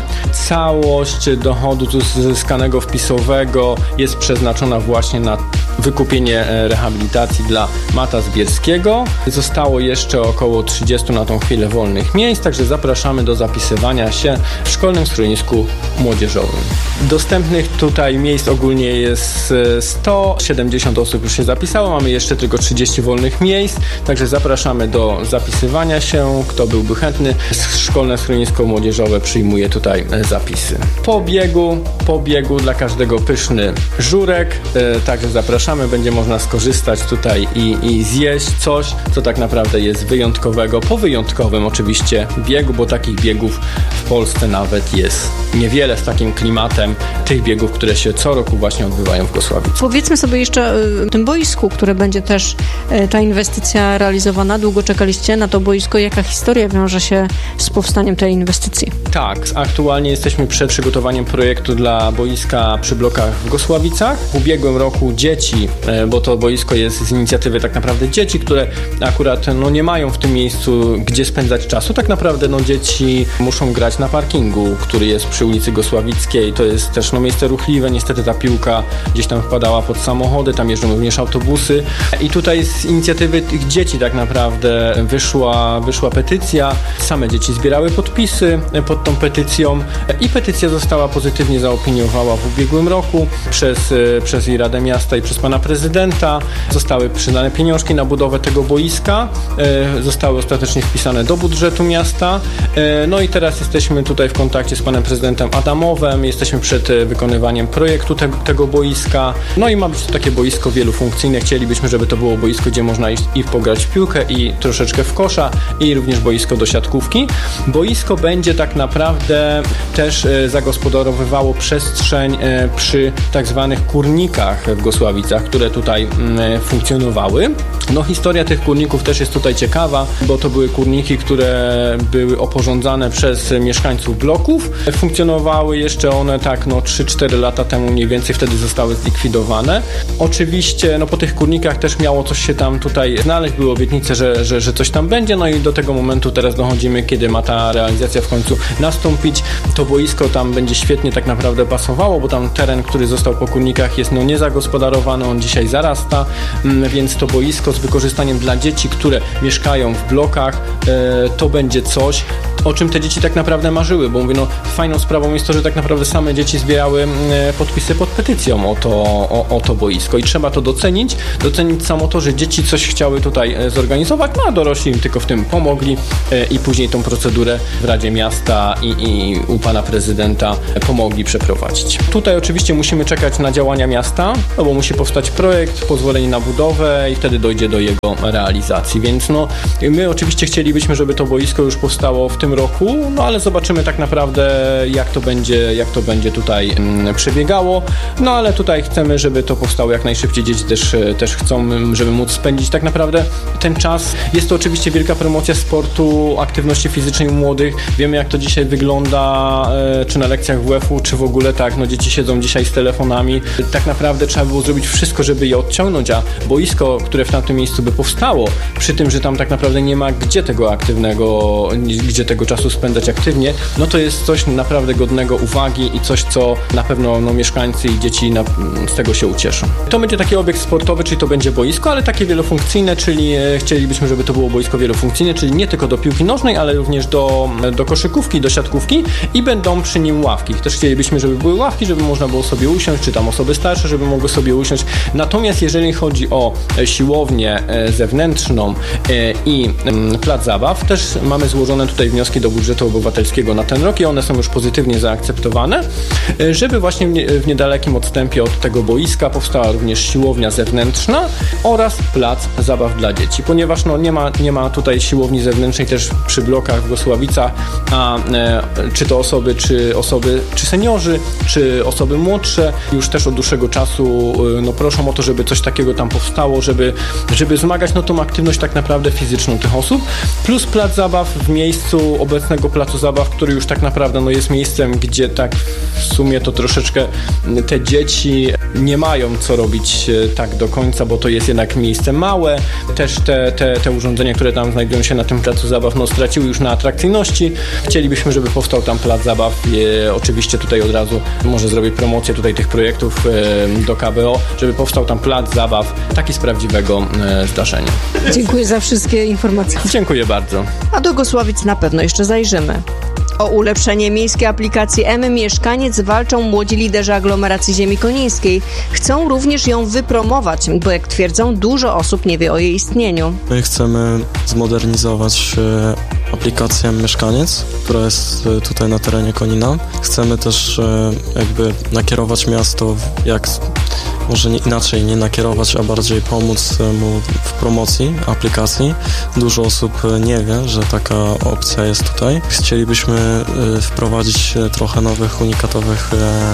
S6: Całość dochodu zyskanego wpisowego jest przeznaczona właśnie na wykupienie rehabilitacji dla Mata Zbierskiego. Zostało jeszcze około trzydziestu na tą chwilę wolnych miejsc, także zapraszamy do zapisywania się w Szkolnym Schronisku Młodzieżowym. Dostępnych tutaj miejsc ogólnie jest sto siedemdziesiąt osób już się zapisało, mamy jeszcze tylko trzydzieści wolnych miejsc, także zapraszamy do zapisywania się, kto byłby chętny. Szkolne Schronisko Młodzieżowe przyjmuje tutaj zapisy. Po biegu, po biegu dla każdego pyszny żurek, e, także zapraszamy, będzie można skorzystać tutaj i, i zjeść coś, co tak naprawdę jest wyjątkowego, po wyjątkowym oczywiście biegu, bo takich biegów w Polsce nawet jest niewiele z takim klimatem tych biegów, które się co roku właśnie odbywają w Gosławicach.
S7: Powiedzmy sobie jeszcze o tym boisku, które będzie też e, ta inwestycja realizowana. Długo czekaliście na to boisko. Jaka historia wiąże się z powstaniem tej inwestycji?
S6: Tak, aktualnie jesteśmy przed przygotowaniem projektu dla boiska przy blokach w Gosławicach. W ubiegłym roku dzieci, bo to boisko jest z inicjatywy tak naprawdę dzieci, które akurat no, nie mają w tym miejscu gdzie spędzać czasu. Tak naprawdę no, dzieci muszą grać na parkingu, który jest przy ulicy Gosławickiej. To jest też no, miejsce ruchliwe. Niestety ta piłka gdzieś tam wpadała pod samochody, tam jeżdżą również autobusy. I tutaj z inicjatywy tych dzieci tak naprawdę wyszła, wyszła petycja. Same dzieci zbierały podpisy pod tą petycją i petycja została pozytywnie zaopiniowana w ubiegłym roku. przez, y, przez i Radę Miasta i przez pana prezydenta. Zostały przydane pieniążki na budowę tego boiska, y, zostały ostatecznie wpisane do budżetu miasta. Y, no i teraz jesteśmy tutaj w kontakcie z panem prezydentem Adamowem, jesteśmy przed y, wykonywaniem projektu te, tego boiska. No i ma być to takie boisko wielofunkcyjne. Chcielibyśmy, żeby to było boisko, gdzie można iść i pograć w piłkę, i troszeczkę w kosza, i również boisko do siatkówki. Boisko będzie tak naprawdę też e, zagospodarowywało przestrzeń e, przy tak zwanych kurnikach w Gosławicach, które tutaj e, funkcjonowały. No historia tych kurników też jest tutaj ciekawa, bo to były kurniki, które były oporządzane przez mieszkańców bloków. Funkcjonowały jeszcze one tak no trzy cztery lata temu mniej więcej, wtedy zostały zlikwidowane. Oczywiście no po tych kurnikach też miało coś się tam tutaj znaleźć, były obietnice, że, że, że coś tam będzie, no i do tego momentu teraz dochodzimy, kiedy ma ta realizacja w końcu nastąpić. To boisko tam będzie świetnie tak naprawdę pasowało, bo tam teren, który został po kurnikach, jest no niezagospodarowany, on dzisiaj zarasta, więc to boisko z wykorzystaniem dla dzieci, które mieszkają w blokach, to będzie coś, o czym te dzieci tak naprawdę marzyły, bo mówię, no fajną sprawą jest to, że tak naprawdę same dzieci zbierały podpisy pod petycją o to, o, o to boisko i trzeba to docenić, docenić samo to, że dzieci coś chciały tutaj zorganizować, no a dorośli im tylko w tym pomogli i później tą procedurę w Radzie Miasta i, i u pana prezydenta pomogli przeprowadzić. Tutaj oczywiście musimy czekać na działania miasta, no bo musi powstać projekt, pozwolenie na budowę i wtedy dojdzie do jego realizacji, więc no my oczywiście chcielibyśmy, żeby to boisko już powstało w tym roku, no ale zobaczymy tak naprawdę jak to będzie, jak to będzie tutaj mm, przebiegało, no ale tutaj chcemy, żeby to powstało jak najszybciej, dzieci też, też chcą, żeby móc spędzić tak naprawdę ten czas. Jest to oczywiście wielka promocja sportu, aktywności fizycznej u młodych, wiemy jak to dzisiaj wygląda, e, czy na lekcjach W F u, czy w ogóle tak, no dzieci siedzą dzisiaj z telefonami, tak naprawdę trzeba było zrobić wszystko, żeby je odciągnąć, a boisko, które w tamtym miejscu by powstało, przy tym, że tam tak naprawdę nie ma gdzie tego aktywnego, gdzie tego czasu spędzać aktywnie, no to jest coś naprawdę godnego uwagi i coś, co na pewno no, mieszkańcy i dzieci na, z tego się ucieszą. To będzie taki obiekt sportowy, czyli to będzie boisko, ale takie wielofunkcyjne, czyli e, chcielibyśmy, żeby to było boisko wielofunkcyjne, czyli nie tylko do piłki nożnej, ale również do, do koszykówki, do siatkówki i będą przy nim ławki. Też chcielibyśmy, żeby były ławki, żeby można było sobie usiąść, czy tam osoby starsze, żeby mogły sobie usiąść. Natomiast jeżeli chodzi o siłownię zewnętrzną i plac zabaw, też mamy złożone tutaj wnioski do budżetu obywatelskiego na ten rok i one są już pozytywnie zaakceptowane, żeby właśnie w niedalekim odstępie od tego boiska powstała również siłownia zewnętrzna oraz plac zabaw dla dzieci, ponieważ no, nie ma, nie ma tutaj siłowni zewnętrznej też przy blokach w Gosławicach, a e, czy to osoby, czy osoby, czy seniorzy, czy osoby młodsze już też od dłuższego czasu e, no, proszą o to, żeby coś takiego tam powstało, żeby, żeby wzmagać no, tą aktywność tak naprawdę fizyczną tych osób, plus plac zabaw w miejscu obecnego placu zabaw, który już tak naprawdę no, jest miejscem, gdzie tak w sumie to troszeczkę te dzieci nie mają co robić e, tak do końca, bo to jest jednak miejsce małe, też te, te, te urządzenia, które tam znajdują się na tym placu zabaw, no straciły już na atrakcyjności. Chcielibyśmy, żeby powstał tam plac zabaw. E, oczywiście tutaj od razu może zrobię promocję tutaj tych projektów e, do K B O, żeby powstał tam plac zabaw, taki z prawdziwego e, zdarzenia.
S5: Dziękuję za wszystkie informacje.
S6: Dziękuję bardzo.
S5: A do Gosławic na pewno jeszcze zajrzymy. O ulepszenie miejskiej aplikacji M-Mieszkaniec walczą młodzi liderzy aglomeracji ziemi konińskiej. Chcą również ją wypromować, bo jak twierdzą, dużo osób nie wie o jej istnieniu.
S8: My chcemy zmodernizować aplikację Mieszkaniec, która jest tutaj na terenie Konina. Chcemy też jakby nakierować miasto, jak może nie inaczej, nie nakierować, a bardziej pomóc mu w promocji aplikacji. Dużo osób nie wie, że taka opcja jest tutaj. Chcielibyśmy wprowadzić trochę nowych, unikatowych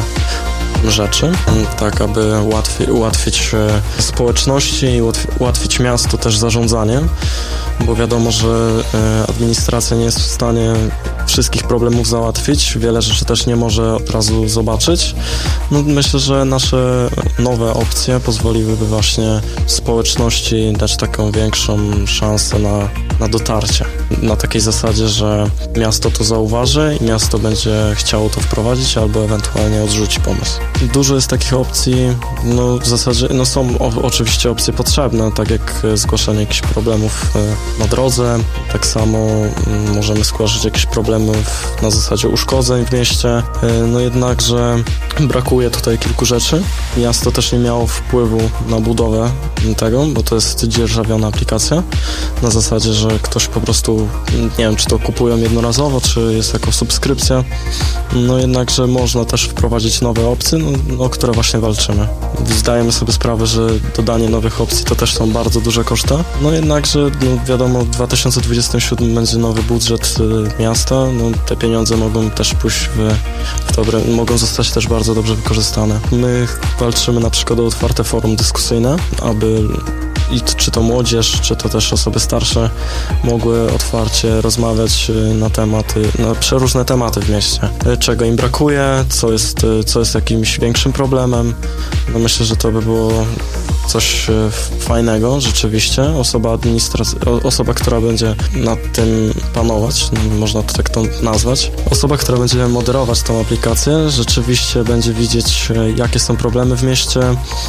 S8: rzeczy, tak aby łatwiej, ułatwić społeczności i ułatwić miasto też zarządzanie, bo wiadomo, że administracja nie jest w stanie wszystkich problemów załatwić, wiele rzeczy też nie może od razu zobaczyć. No, myślę, że nasze nowe opcje pozwoliłyby właśnie społeczności dać taką większą szansę na, na dotarcie. Na takiej zasadzie, że miasto to zauważy i miasto będzie chciało to wprowadzić albo ewentualnie odrzuci pomysł. Dużo jest takich opcji, no w zasadzie no są o, oczywiście opcje potrzebne, tak jak zgłaszanie jakichś problemów na drodze, tak samo możemy zgłaszać jakieś problemy problem w, na zasadzie uszkodzeń w mieście. No jednakże brakuje tutaj kilku rzeczy. Miasto też nie miało wpływu na budowę tego, bo to jest dzierżawiona aplikacja. Na zasadzie, że ktoś po prostu, nie wiem, czy to kupują jednorazowo, czy jest jako subskrypcja. No jednakże można też wprowadzić nowe opcje, no, o które właśnie walczymy. Zdajemy sobie sprawę, że dodanie nowych opcji to też są bardzo duże koszty. No jednakże, no wiadomo, w dwa tysiące dwudziestym siódmym będzie nowy budżet y, miasta. No, te pieniądze mogą też pójść w, w dobre, mogą zostać też bardzo dobrze wykorzystane. My walczymy na przykład o otwarte forum dyskusyjne, aby i czy to młodzież, czy to też osoby starsze mogły otwarcie rozmawiać na tematy, na przeróżne tematy w mieście. Czego im brakuje, co jest, co jest jakimś większym problemem. No myślę, że to by było coś fajnego rzeczywiście. Osoba administracyjna, osoba, która będzie nad tym panować, no, można to tak to nazwać. Osoba, która będzie moderować tą aplikację, rzeczywiście będzie widzieć, jakie są problemy w mieście,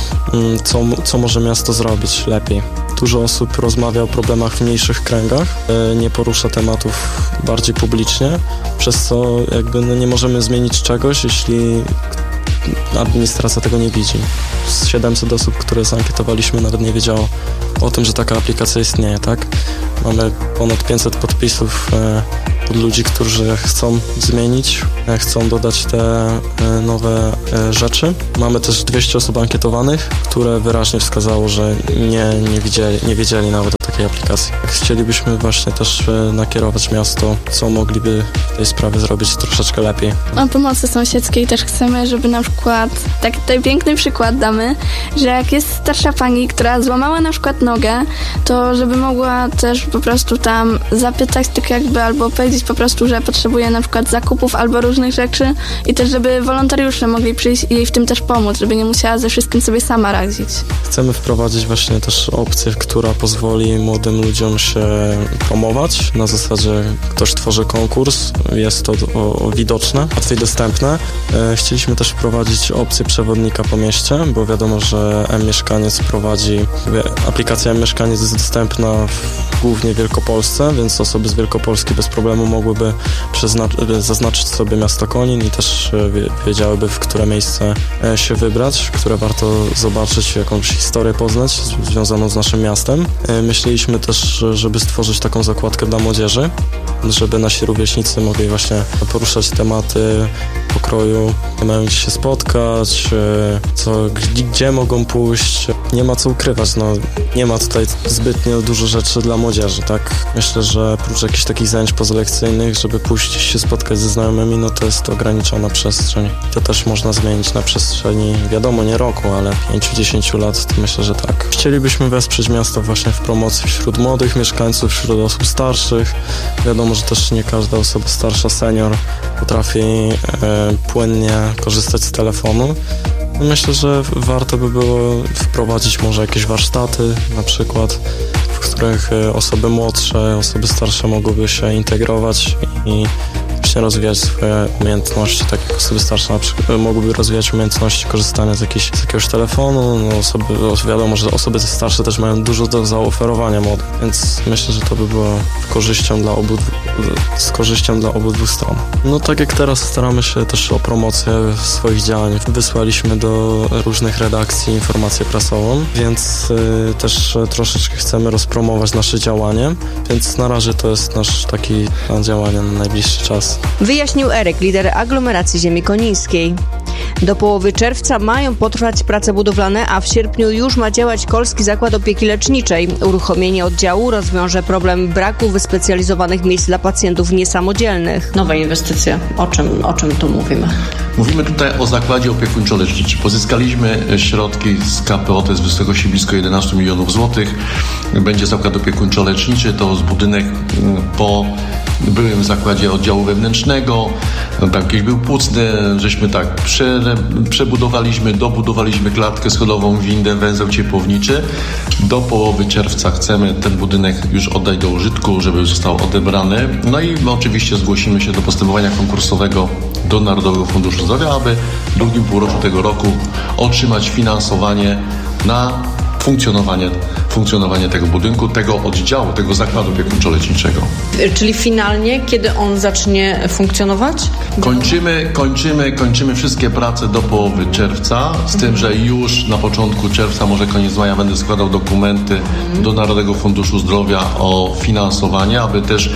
S8: co, co może miasto zrobić lepiej. Dużo osób rozmawia o problemach w mniejszych kręgach, nie porusza tematów bardziej publicznie, przez co jakby no, nie możemy zmienić czegoś, jeśli administracja tego nie widzi. Z siedemset osób, które zankietowaliśmy, nawet nie wiedziało o tym, że taka aplikacja istnieje, tak? Mamy ponad pięćset podpisów e, od ludzi, którzy chcą zmienić, e, chcą dodać te e, nowe e, rzeczy. Mamy też dwieście osób ankietowanych, które wyraźnie wskazało, że nie, nie, widzieli, nie wiedzieli nawet o takiej aplikacji. Chcielibyśmy właśnie też e, nakierować miasto, co mogliby w tej sprawie zrobić troszeczkę lepiej.
S9: O pomocy sąsiedzkiej też chcemy, żeby na przykład, tak tutaj piękny przykład damy, że jak jest starsza pani, która złamała na przykład nogę, to żeby mogła też po prostu tam zapytać tak jakby, albo powiedzieć po prostu, że potrzebuje na przykład zakupów albo różnych rzeczy i też żeby wolontariusze mogli przyjść i jej w tym też pomóc, żeby nie musiała ze wszystkim sobie sama radzić. Chcemy
S8: wprowadzić właśnie też opcję, która pozwoli młodym ludziom się promować. Na zasadzie ktoś tworzy konkurs, jest to o, o widoczne, łatwiej dostępne. E, chcieliśmy też wprowadzić opcję przewodnika po mieście, bo wiadomo, że M-Mieszkaniec prowadzi, aplikacja M-Mieszkaniec jest dostępna w, głównie w Wielkopolsce, więc osoby z Wielkopolski bez problemu mogłyby przezna- zaznaczyć sobie miasto Konin i też wiedziałyby, w które miejsce się wybrać, które warto zobaczyć, jakąś historię poznać związaną z naszym miastem. Myśleliśmy też, żeby stworzyć taką zakładkę dla młodzieży, żeby nasi rówieśnicy mogli właśnie poruszać tematy pokroju, mają gdzie się spotkać, co, gdzie mogą pójść. Nie ma co ukrywać, no nie ma tutaj zbytnio dużo rzeczy dla młodzieży, tak? Myślę, że prócz jakichś takich zajęć pozalekcyjnych, żeby pójść się spotkać ze znajomymi, no to jest ograniczona przestrzeń. To też można zmienić na przestrzeni, wiadomo, nie roku, ale pięć do dziesięciu lat, to myślę, że tak. Chcielibyśmy wesprzeć miasto właśnie w promocji wśród młodych mieszkańców, wśród osób starszych. Wiadomo, że też nie każda osoba starsza, senior potrafi e, płynnie korzystać z telefonu. Myślę, że warto by było wprowadzić może jakieś warsztaty na przykład, w których osoby młodsze, osoby starsze mogłyby się integrować i właśnie rozwijać swoje umiejętności, tak jak osoby starsze na przykład mogłyby rozwijać umiejętności korzystania z, jakiejś, z jakiegoś telefonu. No osoby, wiadomo, że osoby starsze też mają dużo do zaoferowania młodym, więc myślę, że to by było korzyścią dla obu, z korzyścią dla obydwu stron. No tak jak teraz staramy się też o promocję swoich działań. Wysłaliśmy do różnych redakcji informację prasową, więc y, też troszeczkę chcemy rozpromować nasze działanie, więc na razie to jest nasz taki plan działania na najbliższy czas.
S5: Wyjaśnił Eryk, lider aglomeracji ziemi konińskiej. Do połowy czerwca mają potrwać prace budowlane, a w sierpniu już ma działać Kolski Zakład Opieki Leczniczej. Uruchomienie oddziału rozwiąże problem braku wyspecjalizowanych miejsc dla pacjentów niesamodzielnych.
S7: Nowa inwestycja. O czym, o czym tu mówimy?
S10: Mówimy tutaj o Zakładzie Opiekuńczo-Leczniczym. Pozyskaliśmy środki z K P O, to jest w wysokości blisko jedenaście milionów złotych. Będzie Zakład Opiekuńczo-Leczniczy, to jest budynek po byłym zakładzie oddziału wewnętrznego, tam kiedyś był płucny, żeśmy tak prze, przebudowaliśmy, dobudowaliśmy klatkę schodową, windę, węzeł ciepłowniczy. Do połowy czerwca chcemy ten budynek już oddać do użytku, żeby został odebrany. No i oczywiście zgłosimy się do postępowania konkursowego do Narodowego Funduszu Zdrowia, aby w drugim półroczu tego roku otrzymać finansowanie na funkcjonowanie, funkcjonowanie tego budynku, tego oddziału, tego zakładu opiekuńczo-leczniczego.
S7: Czyli finalnie, kiedy on zacznie funkcjonować?
S10: Kończymy, kończymy, kończymy wszystkie prace do połowy czerwca, z tym, że już na początku czerwca, może koniec maja, będę składał dokumenty do Narodowego Funduszu Zdrowia o finansowanie, aby też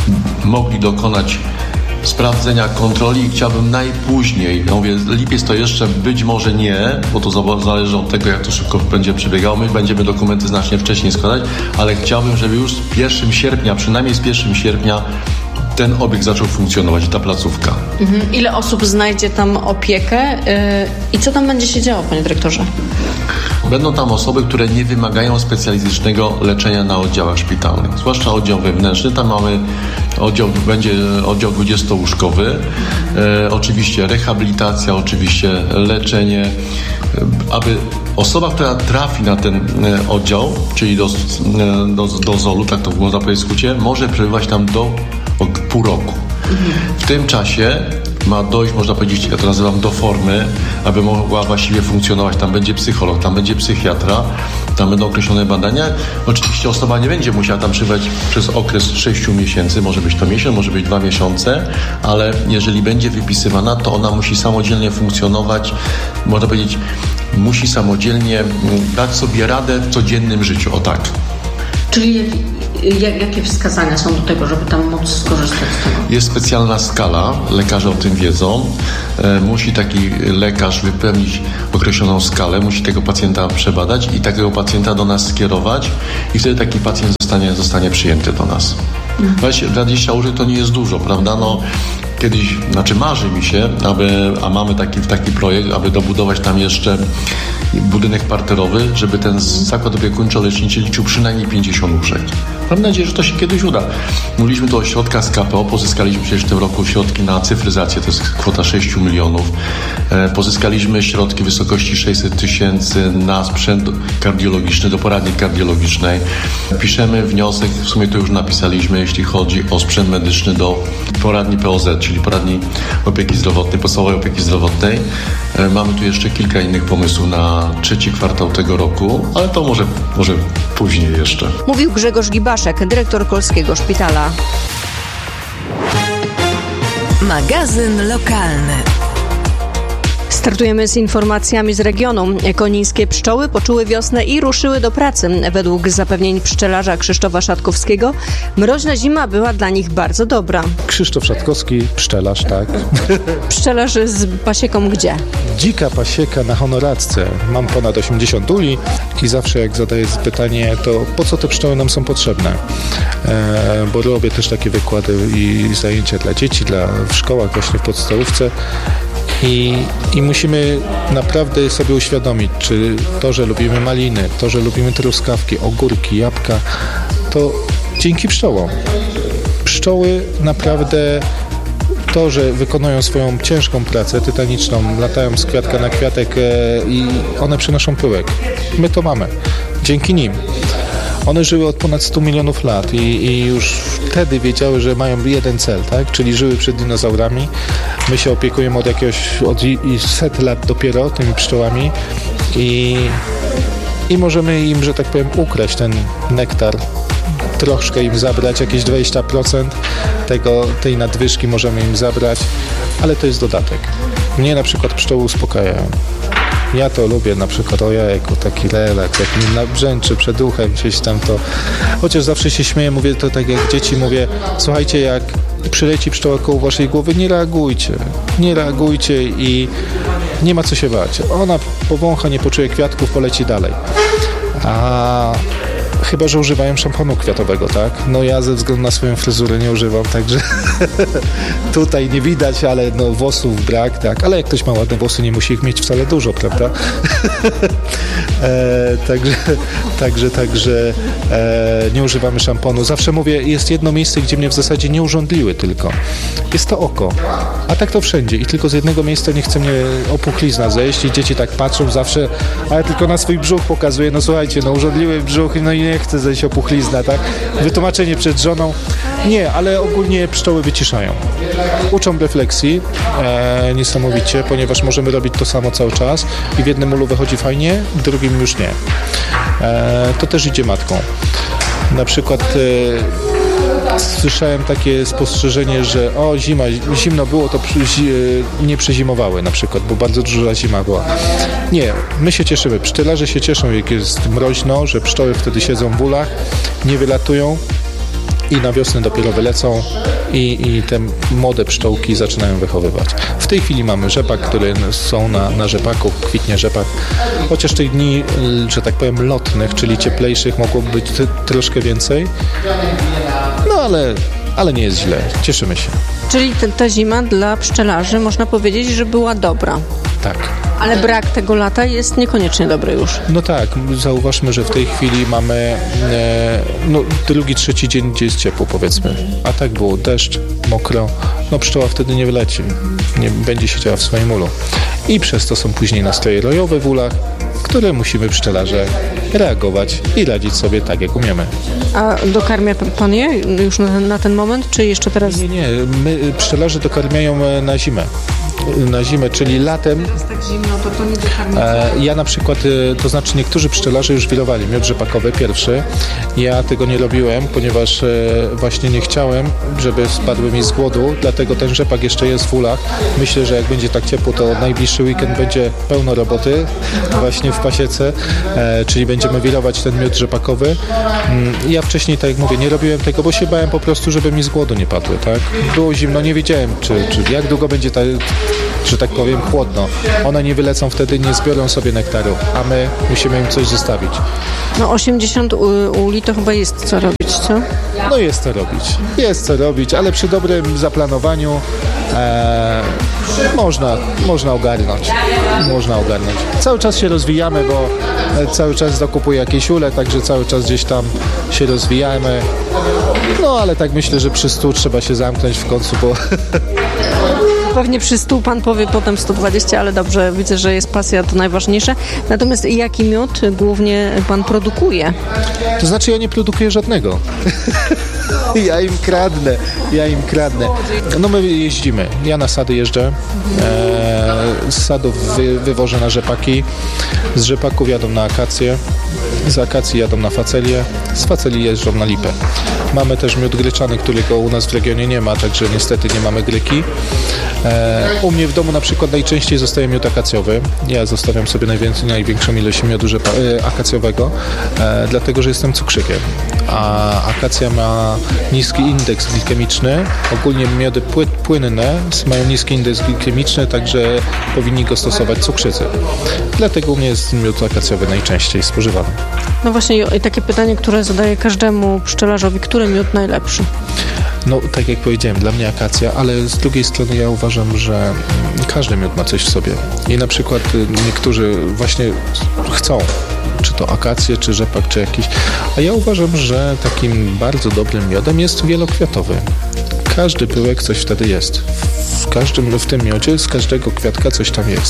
S10: mogli dokonać sprawdzenia kontroli i chciałbym najpóźniej, ja mówię, lipiec to jeszcze być może nie, bo to zależy od tego, jak to szybko będzie przebiegało. My będziemy dokumenty znacznie wcześniej składać, ale chciałbym, żeby już z pierwszego sierpnia, przynajmniej z pierwszego sierpnia ten obiekt zaczął funkcjonować i ta placówka.
S7: Mhm. Ile osób znajdzie tam opiekę yy, i co tam będzie się działo, panie dyrektorze?
S10: Będą tam osoby, które nie wymagają specjalistycznego leczenia na oddziałach szpitalnych, zwłaszcza oddział wewnętrzny. Tam mamy oddział, będzie oddział dwudziestołóżkowy, e, oczywiście rehabilitacja, oczywiście leczenie, e, aby osoba, która trafi na ten e, oddział, czyli do, e, do, do zolu, tak to można powiedzieć w skrócie, może przebywać tam do o, pół roku. Mhm. W tym czasie ma dojść, można powiedzieć, ja to nazywam, do formy, aby mogła właściwie funkcjonować. Tam będzie psycholog, tam będzie psychiatra, tam będą określone badania. Oczywiście osoba nie będzie musiała tam przebywać przez okres sześciu miesięcy, może być to miesiąc, może być dwa miesiące, ale jeżeli będzie wypisywana, to ona musi samodzielnie funkcjonować, można powiedzieć, musi samodzielnie dać sobie radę w codziennym życiu, o tak.
S7: Czyli jakie wskazania są do tego, żeby tam móc skorzystać z tego?
S10: Jest specjalna skala, lekarze o tym wiedzą. E, musi taki lekarz wypełnić określoną skalę, musi tego pacjenta przebadać i takiego pacjenta do nas skierować i wtedy taki pacjent zostanie, zostanie przyjęty do nas. Mhm. dwadzieścia łóżek to nie jest dużo, prawda? No, kiedyś, znaczy marzy mi się, aby, a mamy taki, taki projekt, aby dobudować tam jeszcze budynek parterowy, żeby ten zakład opiekuńczo-leczniczy liczył przynajmniej pięćdziesiąt łóżek. Mam nadzieję, że to się kiedyś uda. Mówiliśmy tu o środkach z K P O, pozyskaliśmy przecież w tym roku środki na cyfryzację, to jest kwota sześć milionów. E, pozyskaliśmy środki w wysokości sześćset tysięcy na sprzęt kardiologiczny, do poradni kardiologicznej. Piszemy wniosek, w sumie to już napisaliśmy, jeśli chodzi o sprzęt medyczny do poradni P O Z, czyli poradni opieki zdrowotnej, podstawowej opieki zdrowotnej. E, mamy tu jeszcze kilka innych pomysłów na trzeci kwartał tego roku, ale to może, może później jeszcze.
S5: Mówił Grzegorz Gibaszek, dyrektor Kolskiego Szpitala.
S4: Magazyn lokalny.
S5: Startujemy z informacjami z regionu. Konińskie pszczoły poczuły wiosnę i ruszyły do pracy. Według zapewnień pszczelarza Krzysztofa Szatkowskiego mroźna zima była dla nich bardzo dobra.
S11: Krzysztof Szatkowski, pszczelarz, tak.
S5: Pszczelarz z pasieką gdzie?
S11: Dzika pasieka na Honoracce. Mam ponad osiemdziesiąt uli i zawsze jak zadaję pytanie, to po co te pszczoły nam są potrzebne? E, bo robię też takie wykłady i zajęcia dla dzieci, dla, w szkołach, właśnie w podstawówce. I, I musimy naprawdę sobie uświadomić, czy to, że lubimy maliny, to, że lubimy truskawki, ogórki, jabłka, to dzięki pszczołom. Pszczoły naprawdę to, że wykonują swoją ciężką pracę tytaniczną, latają z kwiatka na kwiatek e, i one przynoszą pyłek. My to mamy. Dzięki nim. One żyły od ponad stu milionów lat i, i już wtedy wiedziały, że mają jeden cel, tak? Czyli żyły przed dinozaurami. My się opiekujemy od jakiegoś, od i, i set lat dopiero tymi pszczołami i, i możemy im, że tak powiem, ukraść ten nektar, troszkę im zabrać, jakieś dwadzieścia procent tego, tej nadwyżki możemy im zabrać, ale to jest dodatek. Mnie na przykład pszczoły uspokajają. Ja to lubię, na przykład o jajku, taki relaks, jak mi nabrzęczy przed uchem gdzieś tam to. Chociaż zawsze się śmieję, mówię to tak jak dzieci, mówię, słuchajcie, jak przyleci pszczoła koło waszej głowy, nie reagujcie, nie reagujcie i nie ma co się bać. Ona powącha, nie poczuje kwiatków, poleci dalej. A chyba że używają szamponu kwiatowego, tak? No ja ze względu na swoją fryzurę nie używam, także tutaj nie widać, ale no włosów brak, tak? Ale jak ktoś ma ładne włosy, nie musi ich mieć wcale dużo, prawda? e, także, także, także e, nie używamy szamponu. Zawsze mówię, jest jedno miejsce, gdzie mnie w zasadzie nie urządliły tylko. Jest to oko. A tak to wszędzie. I tylko z jednego miejsca nie chce mnie opuchlizna zejść i dzieci tak patrzą zawsze, a ja tylko na swój brzuch pokazuję, no słuchajcie, no urządliwy brzuch, no i nie chcę zejść opuchlizna, tak? Wytłumaczenie przed żoną. Nie, ale ogólnie pszczoły wyciszają. Uczą refleksji e, niesamowicie, ponieważ możemy robić to samo cały czas i w jednym ulu wychodzi fajnie, w drugim już nie. E, to też idzie matką. Na przykład e, słyszałem takie spostrzeżenie, że o zima, zimno było, to przy, nie przezimowały na przykład, bo bardzo duża zima była. Nie, my się cieszymy, pszczelarze się cieszą, jak jest mroźno, że pszczoły wtedy siedzą w ulach, nie wylatują i na wiosnę dopiero wylecą i, i te młode pszczółki zaczynają wychowywać. W tej chwili mamy rzepak, które są na, na rzepaku, kwitnie rzepak. Chociaż tych dni, że tak powiem, lotnych, czyli cieplejszych mogłoby być t- troszkę więcej. No ale, ale nie jest źle. Cieszymy się.
S7: Czyli te, ta zima dla pszczelarzy można powiedzieć, że była dobra.
S11: Tak.
S7: Ale brak tego lata jest niekoniecznie dobry już.
S11: No tak, zauważmy, że w tej chwili mamy e, no, drugi, trzeci dzień, gdzie jest ciepło, powiedzmy. A tak było deszcz, mokro. No pszczoła wtedy nie wyleci. Nie będzie siedziała w swoim ulu. I przez to są później nastroje rojowe w ulach, które musimy pszczelarze reagować i radzić sobie tak, jak umiemy.
S7: A dokarmia pan je już na, na ten moment, czy jeszcze teraz?
S11: Nie, nie. My pszczelarze dokarmiają na zimę. Na zimę, czyli latem.
S7: Jest tak zimno, to to nie dokarmia.
S11: E, ja na przykład, to znaczy niektórzy pszczelarze już wirowali miód rzepakowy pierwszy. Ja tego nie robiłem, ponieważ e, właśnie nie chciałem, żeby spadły mi z głodu, dlatego ten rzepak jeszcze jest w ulach. Myślę, że jak będzie tak ciepło, to najbliższy weekend będzie pełno roboty właśnie w pasiece, e, czyli będziemy wirować ten miód rzepakowy. Mm, ja wcześniej, tak jak mówię, nie robiłem tego, bo się bałem po prostu, żeby mi z głodu nie padły, tak? Było zimno, nie wiedziałem, czy, czy jak długo będzie ta, że tak powiem, chłodno. One nie wylecą wtedy, nie zbiorą sobie nektaru, a my musimy im coś zostawić.
S7: No osiemdziesiąt uli to chyba jest co robić, co?
S11: No jest co robić. Jest co robić, ale przy dobrym zaplanowaniu e, można, można ogarnąć. Można ogarnąć. Cały czas się rozwijamy, bo cały czas dokupuję jakieś ule, także cały czas gdzieś tam się rozwijamy. No ale tak myślę, że przy stu trzeba się zamknąć w końcu, bo...
S7: Pewnie przy stu pan powie potem sto dwadzieścia, ale dobrze, widzę, że jest pasja, to najważniejsze. Natomiast jaki miód głównie pan produkuje?
S11: To znaczy ja nie produkuję żadnego. Ja im kradnę, ja im kradnę. No my jeździmy, ja na sady jeżdżę, e, z sadów wy, wywożę na rzepaki, z rzepaków jadą na akacje, z akacji jadą na facelię, z faceli jeżdżą na lipę. Mamy też miód gryczany, którego u nas w regionie nie ma, także niestety nie mamy gryki. E, u mnie w domu na przykład najczęściej zostaje miód akacjowy. Ja zostawiam sobie najwięcej, największą ilość miodu rzepa, e, akacjowego, e, dlatego że jestem cukrzykiem. A akacja ma niski indeks glikemiczny. Ogólnie miody pły, płynne mają niski indeks glikemiczny, także powinni go stosować cukrzycy. Dlatego u mnie jest miód akacjowy najczęściej spożywany.
S7: No właśnie i takie pytanie, które zadaję każdemu pszczelarzowi, który miód najlepszy?
S11: No, tak jak powiedziałem, dla mnie akacja, ale z drugiej strony ja uważam, że każdy miód ma coś w sobie. I na przykład niektórzy właśnie chcą, czy to akację, czy rzepak, czy jakiś. A ja uważam, że takim bardzo dobrym miodem jest wielokwiatowy. Każdy pyłek coś wtedy jest. W każdym, w tym miodzie z każdego kwiatka coś tam jest.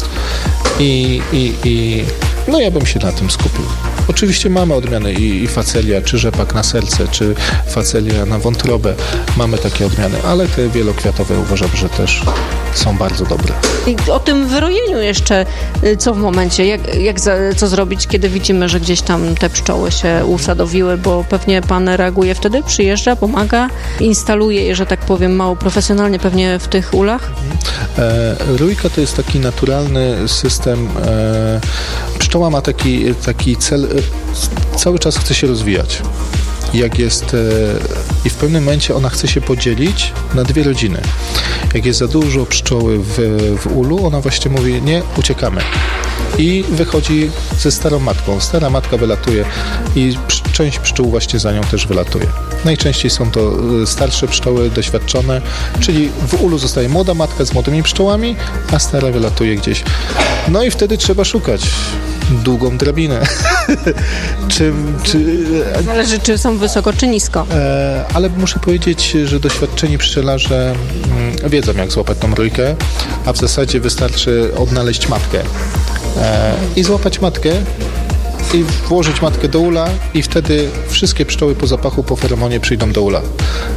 S11: I, i, i no ja bym się na tym skupił. Oczywiście mamy odmiany i, i facelia, czy rzepak na serce, czy facelia na wątrobę. Mamy takie odmiany, ale te wielokwiatowe uważam, że też są bardzo dobre.
S7: I o tym wyrojeniu jeszcze, co w momencie, jak, jak za, co zrobić, kiedy widzimy, że gdzieś tam te pszczoły się usadowiły, bo pewnie pan reaguje wtedy, przyjeżdża, pomaga, instaluje je, że tak powiem, mało profesjonalnie pewnie w tych ulach?
S11: E, rójka to jest taki naturalny system. E, pszczoła ma taki, taki cel, e, cały czas chce się rozwijać. Jak jest e, i w pewnym momencie ona chce się podzielić na dwie rodziny. Jak jest za dużo pszczoły w, w ulu, ona właśnie mówi, nie, uciekamy. I wychodzi ze starą matką. Stara matka wylatuje i psz- część pszczół właśnie za nią też wylatuje. Najczęściej są to starsze pszczoły, doświadczone, czyli w ulu zostaje młoda matka z młodymi pszczołami, a stara wylatuje gdzieś. No i wtedy trzeba szukać długą drabinę. czy, czy,
S7: Zależy, czy są wysoko, czy nisko.
S11: E, ale muszę powiedzieć, że doświadczeni pszczelarze mm, wiedzą, jak złapać tą rójkę, a w zasadzie wystarczy odnaleźć matkę e, i złapać matkę i włożyć matkę do ula i wtedy wszystkie pszczoły po zapachu, po feromonie przyjdą do ula.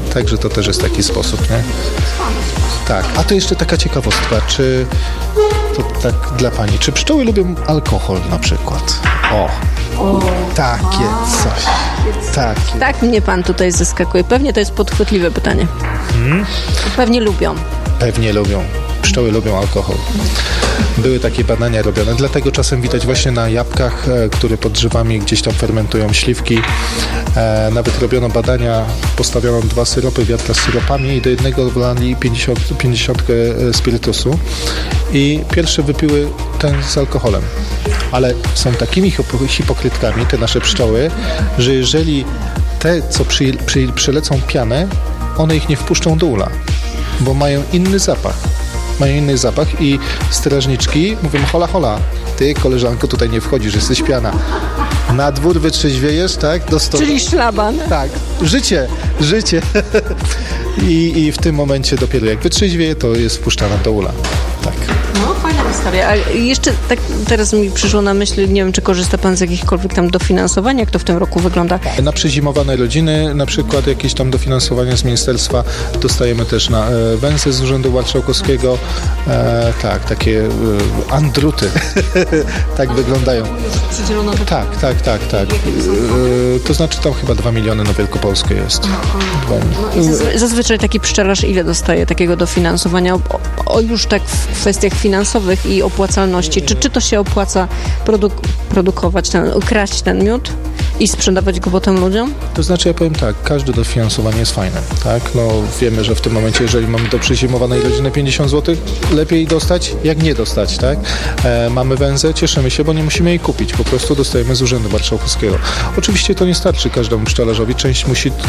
S11: Także to też jest taki sposób, nie? Tak, a to jeszcze taka ciekawostka, czy to tak dla pani, czy pszczoły lubią alkohol na przykład? O, o takie coś. Takie.
S5: Tak mnie pan tutaj zaskakuje. Pewnie to jest podchwytliwe pytanie. Hmm? Pewnie lubią.
S11: Pewnie lubią. Pszczoły lubią alkohol. Były takie badania robione, dlatego czasem widać właśnie na jabłkach, które pod drzewami gdzieś tam fermentują śliwki. E, nawet robiono badania, postawiono dwa syropy, wiadra z syropami i do jednego wlali pięćdziesiąt spirytusu i pierwsze wypiły ten z alkoholem. Ale są takimi hipokrytkami, te nasze pszczoły, że jeżeli te, co przy, przy, przylecą pianę, one ich nie wpuszczą do ula, bo mają inny zapach. Mają inny zapach i strażniczki mówią: hola, hola, ty, koleżanko, tutaj nie wchodzisz, jesteś piana. Na dwór wytrzeźwiejesz, tak? Do stołu.
S5: Czyli szlaban.
S11: Tak, życie, życie. I, I w tym momencie dopiero jak wytrzeźwieje, to jest wpuszczana do ula. Tak.
S5: No, fajna historia. A jeszcze tak teraz mi przyszło na myśl, nie wiem, czy korzysta pan z jakichkolwiek tam dofinansowania, jak to w tym roku wygląda?
S11: Na przezimowane rodziny, na przykład jakieś tam dofinansowania z ministerstwa, dostajemy też na e, węzy z Urzędu Marszałkowskiego. E, tak, takie e, andruty. Tak wyglądają.
S5: Przydzielono to?
S11: Tak, tak, tak, tak. E, to znaczy tam chyba dwa miliony na Wielkopolskę jest.
S5: No i zazwy- zazwyczaj taki pszczelarz ile dostaje takiego dofinansowania? O, o już tak w kwestiach finansowych i opłacalności. Czy, czy to się opłaca produk- produkować, ten, kraść ten miód i sprzedawać go potem ludziom?
S11: To znaczy, ja powiem tak, każde dofinansowanie jest fajne, tak? No wiemy, że w tym momencie, jeżeli mamy do przezimowanej rodziny pięćdziesiąt złotych, lepiej dostać, jak nie dostać, tak? E, mamy węzę, cieszymy się, bo nie musimy jej kupić, po prostu dostajemy z Urzędu Marszałkowskiego. Oczywiście to nie starczy każdemu pszczelarzowi, część musi